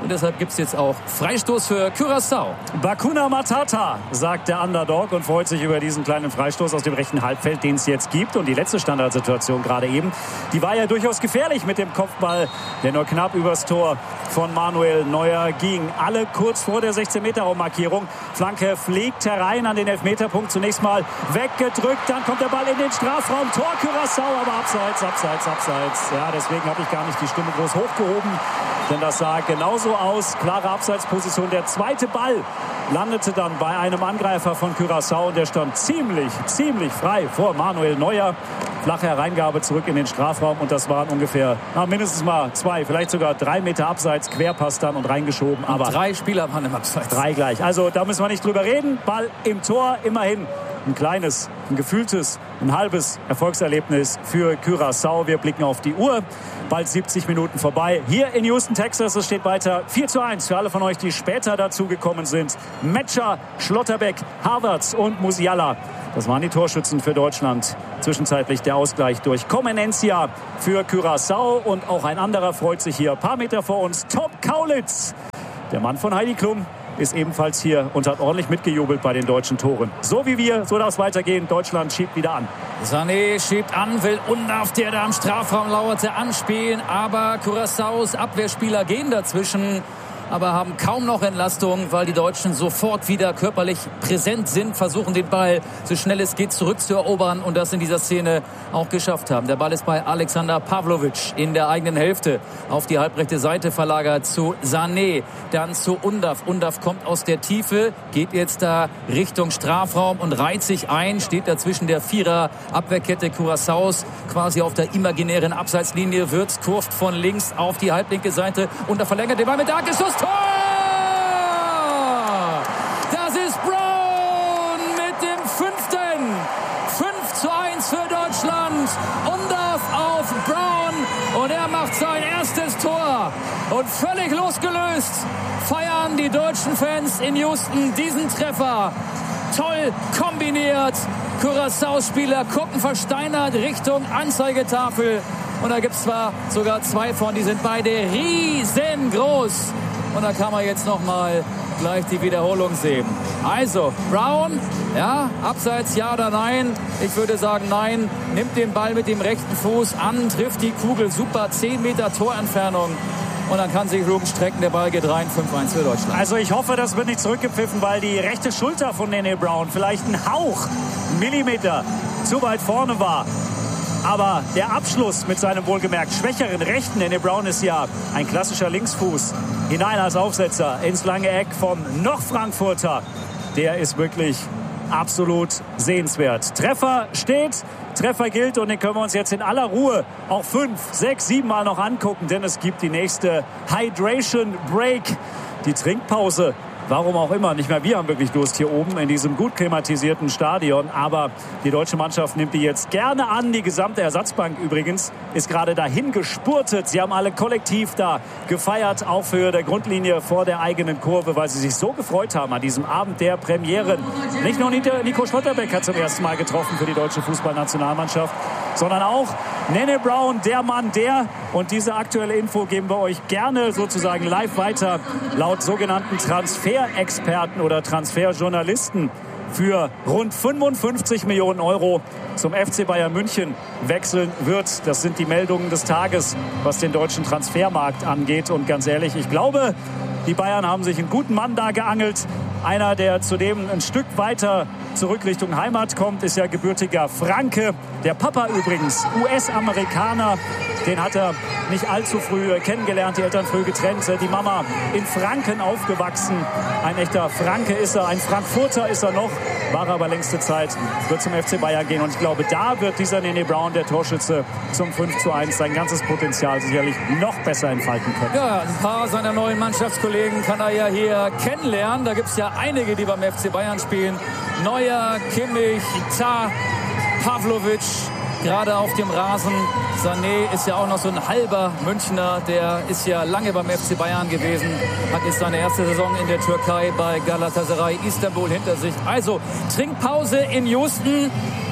Und deshalb gibt es jetzt auch Freistoß für Curaçao. Bakuna Matata, sagt der Underdog und freut sich über diesen kleinen Freistoß aus dem rechten Halbfeld, den es jetzt gibt. Und die letzte Standardsituation gerade eben, die war ja durchaus gefährlich mit dem Kopfball, der nur knapp übers Tor von Manuel Neuer ging. Alle kurz vor der sechzehn-Meter-Raummarkierung. Flanke fliegt herein an den Elfmeterpunkt. Zunächst mal weggedrückt, dann kommt der Ball in den Strafraum. Tor Curaçao, aber abseits, abseits, abseits. Ja, deswegen habe ich gar nicht die Stimme groß hochgehoben, denn das sah genauso aus. Klare Abseitsposition. Der zweite Ball landete dann bei einem Angreifer von Curaçao und der stand ziemlich, ziemlich frei vor Manuel Neuer. Flache Hereingabe zurück in den Strafraum und das waren ungefähr na, mindestens mal zwei, vielleicht sogar drei Meter abseits. Querpass dann und reingeschoben. Aber und drei Spieler waren im Abseits. Drei gleich. Also da müssen wir nicht drüber reden. Ball im Tor, immerhin ein kleines, ein gefühltes, ein halbes Erfolgserlebnis für Curaçao. Wir blicken auf die Uhr. Bald siebzig Minuten vorbei. Hier in Houston, Texas. Es steht weiter vier zu eins für alle von euch, die später dazugekommen sind. Metscher, Schlotterbeck, Havertz und Musiala. Das waren die Torschützen für Deutschland. Zwischenzeitlich der Ausgleich durch Comenencia für Curaçao. Und auch ein anderer freut sich hier. Ein paar Meter vor uns. Top Kaulitz. Der Mann von Heidi Klum ist ebenfalls hier und hat ordentlich mitgejubelt bei den deutschen Toren. So wie wir, so darf es weitergehen. Deutschland schiebt wieder an. Sané schiebt an, will Undav, der da am Strafraum lauerte, anspielen. Aber Curaçaos Abwehrspieler gehen dazwischen, aber haben kaum noch Entlastung, weil die Deutschen sofort wieder körperlich präsent sind, versuchen den Ball so schnell es geht zurückzuerobern und das in dieser Szene auch geschafft haben. Der Ball ist bei Alexander Pavlovic in der eigenen Hälfte auf die halbrechte Seite verlagert zu Sané, dann zu Undav. Undav kommt aus der Tiefe, geht jetzt da Richtung Strafraum und reiht sich ein, steht da zwischen der Vierer-Abwehrkette Curaçaos quasi auf der imaginären Abseitslinie, Wirtz kurvt von links auf die halblinke Seite und da verlängert den Ball mit Darkessus. Tor! Das ist Brown mit dem fünften. fünf zu eins für Deutschland. Undav auf Brown und er macht sein erstes Tor. Und völlig losgelöst feiern die deutschen Fans in Houston diesen Treffer. Toll kombiniert. Curaçao-Spieler gucken versteinert Richtung Anzeigetafel. Und da gibt es zwar sogar zwei von, die sind beide riesengroß. Und da kann man jetzt noch mal gleich die Wiederholung sehen. Also, Brown, ja, abseits ja oder nein? Ich würde sagen nein. Nimmt den Ball mit dem rechten Fuß an, trifft die Kugel super, zehn Meter Torentfernung. Und dann kann sich Ruben strecken, der Ball geht rein, fünf eins für Deutschland. Also ich hoffe, das wird nicht zurückgepfiffen, weil die rechte Schulter von Nene Brown vielleicht ein Hauch, ein Millimeter zu weit vorne war. Aber der Abschluss mit seinem wohlgemerkt schwächeren rechten, Nene Brown ist ja ein klassischer Linksfuß, hinein als Aufsetzer ins lange Eck vom noch Frankfurter. Der ist wirklich absolut sehenswert. Treffer steht, Treffer gilt und den können wir uns jetzt in aller Ruhe auch fünf, sechs, sieben Mal noch angucken, denn es gibt die nächste Hydration Break, die Trinkpause. Warum auch immer, nicht mehr wir haben wirklich Durst hier oben in diesem gut klimatisierten Stadion. Aber die deutsche Mannschaft nimmt die jetzt gerne an. Die gesamte Ersatzbank übrigens ist gerade dahin gespurtet. Sie haben alle kollektiv da gefeiert, auf Höhe der Grundlinie vor der eigenen Kurve, weil sie sich so gefreut haben an diesem Abend der Premieren. Nicht nur Nico Schlotterbeck hat zum ersten Mal getroffen für die deutsche Fußballnationalmannschaft, sondern auch Nene Brown, der Mann, der. Und diese aktuelle Info geben wir euch gerne sozusagen live weiter. Laut sogenannten Transferexperten oder Transferjournalisten für rund fünfundfünfzig Millionen Euro zum F C Bayern München wechseln wird. Das sind die Meldungen des Tages, was den deutschen Transfermarkt angeht. Und ganz ehrlich, ich glaube, die Bayern haben sich einen guten Mann da geangelt. Einer, der zudem ein Stück weiter zurück Richtung Heimat kommt, ist ja gebürtiger Franke. Der Papa übrigens, U S-Amerikaner. Den hat er nicht allzu früh kennengelernt, die Eltern früh getrennt. Die Mama in Franken aufgewachsen. Ein echter Franke ist er, ein Frankfurter ist er noch. War aber längste Zeit, wird zum F C Bayern gehen. Und ich glaube, da wird dieser Nene Brown, der Torschütze, zum fünf zu eins sein ganzes Potenzial sicherlich noch besser entfalten können. Ja, ein paar seiner neuen Mannschaftskollegen kann er ja hier kennenlernen. Da gibt es ja einige, die beim F C Bayern spielen. Neuer, Kimmich, Tah, Pavlovic, gerade auf dem Rasen. Sané ist ja auch noch so ein halber Münchner, der ist ja lange beim F C Bayern gewesen, hat jetzt seine erste Saison in der Türkei bei Galatasaray Istanbul hinter sich. Also Trinkpause in Houston,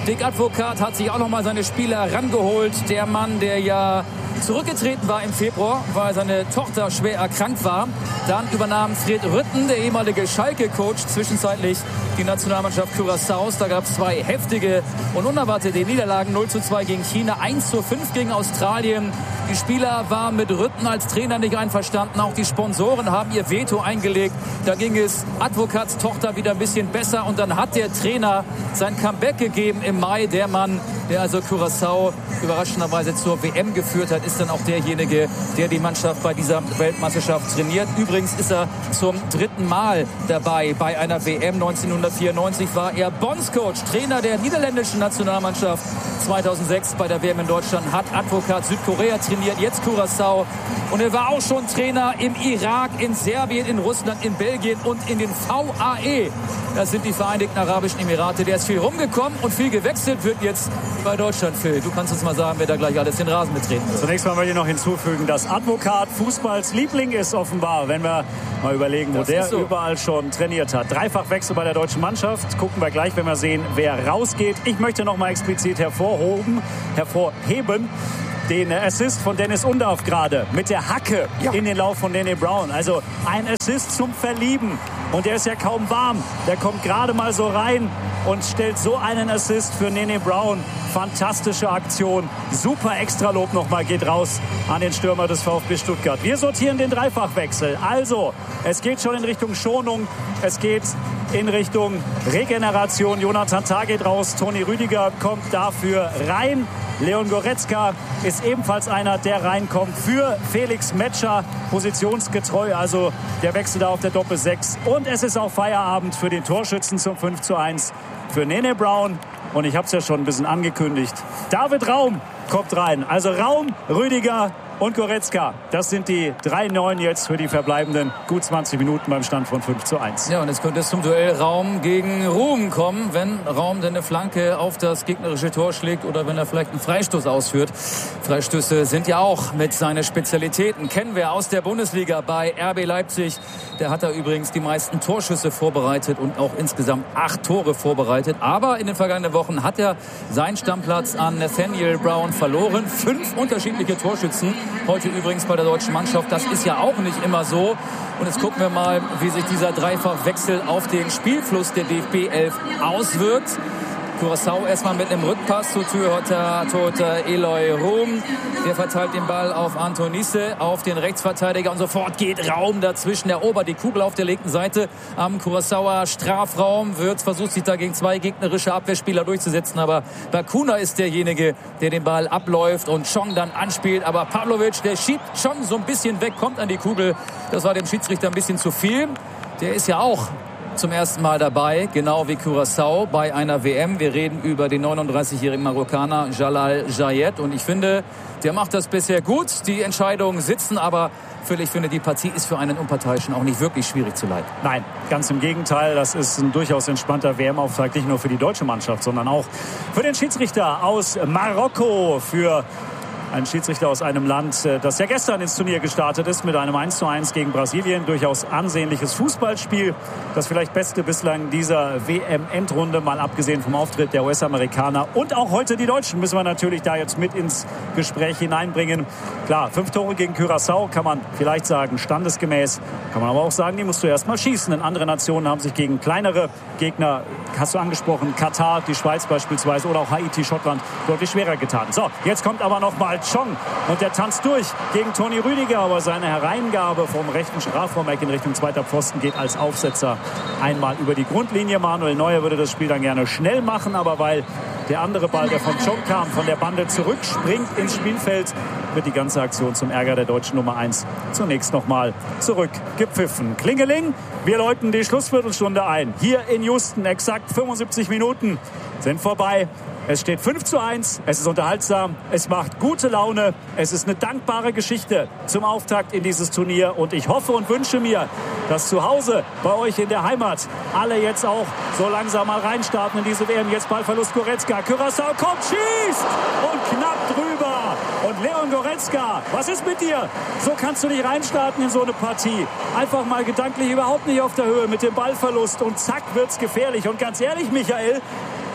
Dick Advokat hat sich auch noch mal seine Spieler rangeholt. Der Mann, der ja zurückgetreten war im Februar, weil seine Tochter schwer erkrankt war. Dann übernahm Fred Rütten, der ehemalige Schalke-Coach, zwischenzeitlich die Nationalmannschaft Curaçaos. Da gab es zwei heftige und unerwartete Niederlagen. null zu zwei gegen China, eins zu fünf gegen Australien. Die Spieler waren mit Rütten als Trainer nicht einverstanden. Auch die Sponsoren haben ihr Veto eingelegt. Da ging es Advokats Tochter wieder ein bisschen besser. Und dann hat der Trainer sein Comeback gegeben im Mai. Der Mann, der also Curaçao überraschenderweise zur W M geführt hat, ist dann auch derjenige, der die Mannschaft bei dieser Weltmeisterschaft trainiert. Übrigens ist er zum dritten Mal dabei bei einer W M. neunzehnhundertvierundneunzig war er Bondscoach, Trainer der niederländischen Nationalmannschaft. zweitausendsechs bei der W M in Deutschland hat Advokat Südkorea trainiert, jetzt Curaçao. Und er war auch schon Trainer im Irak, in Serbien, in Russland, in Belgien und in den V A E. Das sind die Vereinigten Arabischen Emirate. Der ist viel rumgekommen und viel gewechselt wird jetzt bei Deutschland. Phil, du kannst uns mal sagen, wer da gleich alles den Rasen betreten wird. Zunächst mal möchte ich noch hinzufügen, dass Advokat Fußballs Liebling ist offenbar, wenn wir mal überlegen, wo das der so überall schon trainiert hat. Dreifachwechsel bei der deutschen Mannschaft. Gucken wir gleich, wenn wir sehen, wer rausgeht. Ich möchte noch mal explizit hervorheben, hervorheben den Assist von Dennis Undaff gerade mit der Hacke ja. in den Lauf von Nene Brown. Also ein Assist zum Verlieben. Und der ist ja kaum warm. Der kommt gerade mal so rein und stellt so einen Assist für Nene Brown. Fantastische Aktion. Super Extralob nochmal geht raus an den Stürmer des VfB Stuttgart. Wir sortieren den Dreifachwechsel. Also, es geht schon in Richtung Schonung. Es geht in Richtung Regeneration. Jonathan Tah geht raus. Toni Rüdiger kommt dafür rein. Leon Goretzka ist ebenfalls einer, der reinkommt für Felix Metscher, positionsgetreu, also der Wechsel da auf der Doppel sechs. Und es ist auch Feierabend für den Torschützen zum fünf zu eins für Nene Brown. Und ich habe es ja schon ein bisschen angekündigt. David Raum kommt rein. Also Raum, Rüdiger und Goretzka. Das sind die drei Neuen jetzt für die verbleibenden gut zwanzig Minuten beim Stand von fünf zu eins. Ja, und jetzt könnte es zum Duell Raum gegen Ruhm kommen, wenn Raum denn eine Flanke auf das gegnerische Tor schlägt oder wenn er vielleicht einen Freistoß ausführt. Freistöße sind ja auch mit seinen Spezialitäten. Kennen wir aus der Bundesliga bei R B Leipzig. Der hat da übrigens die meisten Torschüsse vorbereitet und auch insgesamt acht Tore vorbereitet. Aber in den vergangenen Wochen hat er seinen Stammplatz an Nathaniel Brown verloren. Fünf unterschiedliche Torschützen. Heute übrigens bei der deutschen Mannschaft. Das ist ja auch nicht immer so. Und jetzt gucken wir mal, wie sich dieser Dreifachwechsel auf den Spielfluss der D F B elf auswirkt. Curaçao erstmal mit einem Rückpass zu Torhüter Eloy Rohm. Der verteilt den Ball auf Anton Nisse, auf den Rechtsverteidiger und sofort geht Raum dazwischen. Erobert die Kugel auf der linken Seite am Curaçaoer Strafraum. Wird versucht, sich da gegen zwei gegnerische Abwehrspieler durchzusetzen. Aber Bacuna ist derjenige, der den Ball abläuft und Chong dann anspielt. Aber Pavlovic, der schiebt Chong so ein bisschen weg, kommt an die Kugel. Das war dem Schiedsrichter ein bisschen zu viel. Der ist ja auch zum ersten Mal dabei, genau wie Curaçao bei einer W M. Wir reden über den neununddreißigjährigen Marokkaner Jalal Jayet und ich finde, der macht das bisher gut. Die Entscheidungen sitzen, aber ich finde, die Partie ist für einen Unparteiischen auch nicht wirklich schwierig zu leiten. Nein, ganz im Gegenteil. Das ist ein durchaus entspannter W M-Auftakt, nicht nur für die deutsche Mannschaft, sondern auch für den Schiedsrichter aus Marokko, für ein Schiedsrichter aus einem Land, das ja gestern ins Turnier gestartet ist mit einem eins zu eins gegen Brasilien. Durchaus ansehnliches Fußballspiel. Das vielleicht beste bislang dieser W M-Endrunde, mal abgesehen vom Auftritt der U S-Amerikaner. Und auch heute die Deutschen müssen wir natürlich da jetzt mit ins Gespräch hineinbringen. Klar, fünf Tore gegen Curaçao kann man vielleicht sagen, standesgemäß. Kann man aber auch sagen, die musst du erst mal schießen. Denn andere Nationen haben sich gegen kleinere Gegner, hast du angesprochen, Katar, die Schweiz beispielsweise oder auch Haiti, Schottland, deutlich schwerer getan. So, jetzt kommt aber noch mal Chong und der tanzt durch gegen Toni Rüdiger, aber seine Hereingabe vom rechten Strafraumeck in Richtung zweiter Pfosten geht als Aufsetzer einmal über die Grundlinie. Manuel Neuer würde das Spiel dann gerne schnell machen, aber weil der andere Ball, der von Chong kam, von der Bande zurückspringt ins Spielfeld, wird die ganze Aktion zum Ärger der deutschen Nummer eins zunächst nochmal zurückgepfiffen. Klingeling, wir läuten die Schlussviertelstunde ein. Hier in Houston, exakt fünfundsiebzig Minuten sind vorbei. Es steht fünf zu eins, es ist unterhaltsam, es macht gute Laune, es ist eine dankbare Geschichte zum Auftakt in dieses Turnier und ich hoffe und wünsche mir, dass zu Hause bei euch in der Heimat alle jetzt auch so langsam mal reinstarten in diese W M. Jetzt Ballverlust Goretzka, Curaçao kommt, schießt und knapp drüber und Leon Goretzka, was ist mit dir? So kannst du nicht reinstarten in so eine Partie. Einfach mal gedanklich überhaupt nicht auf der Höhe mit dem Ballverlust und zack wird's gefährlich und ganz ehrlich, Michael,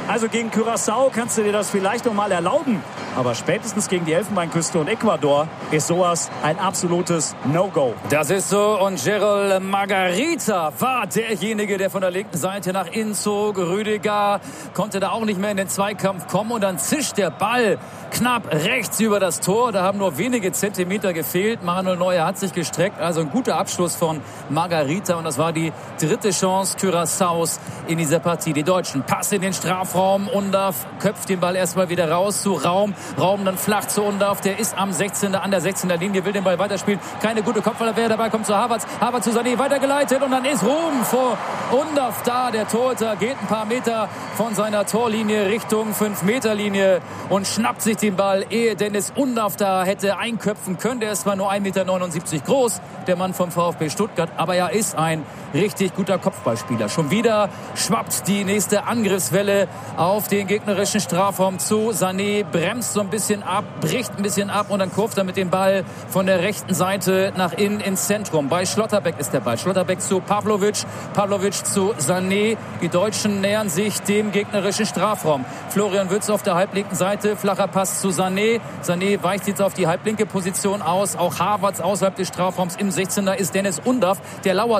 Also gegen Curaçao kannst du dir das vielleicht noch mal erlauben. Aber spätestens gegen die Elfenbeinküste und Ecuador ist sowas ein absolutes No-Go. Das ist so. Und Gerald Margarita war derjenige, der von der linken Seite nach innen zog. Rüdiger konnte da auch nicht mehr in den Zweikampf kommen. Und dann zischt der Ball knapp rechts über das Tor. Da haben nur wenige Zentimeter gefehlt. Manuel Neuer hat sich gestreckt. Also ein guter Abschluss von Margarita. Und das war die dritte Chance Curaçaos in dieser Partie. Die Deutschen Pass in den Strafraum. Undav köpft den Ball erstmal wieder raus zu Raum. Raum dann flach zu Undav. Der ist am sechzehner an der sechzehner Linie, will den Ball weiterspielen. Keine gute Kopfballabwehr. Dabei kommt zu Havertz. Havertz zu Sané weitergeleitet. Und dann ist Ruhm vor Undav da. Der Torhüter geht ein paar Meter von seiner Torlinie Richtung fünf Meter Linie und schnappt sich den Ball, ehe Dennis Undav da hätte einköpfen können. Der ist zwar nur ein Meter neunundsiebzig groß, der Mann vom VfB Stuttgart, aber er ist ein richtig guter Kopfballspieler. Schon wieder schwappt die nächste Angriffswelle auf den gegnerischen Strafraum zu. Sané bremst so ein bisschen ab, bricht ein bisschen ab und dann kurft er mit dem Ball von der rechten Seite nach innen ins Zentrum. Bei Schlotterbeck ist der Ball. Schlotterbeck zu Pavlovic, Pavlovic zu Sané. Die Deutschen nähern sich dem gegnerischen Strafraum. Florian Wirtz auf der halblinken Seite, flacher Pass zu Sané. Sané weicht jetzt auf die halblinke Position aus. Auch Havertz außerhalb des Strafraums im sechzehner ist Dennis Undav. Der lauert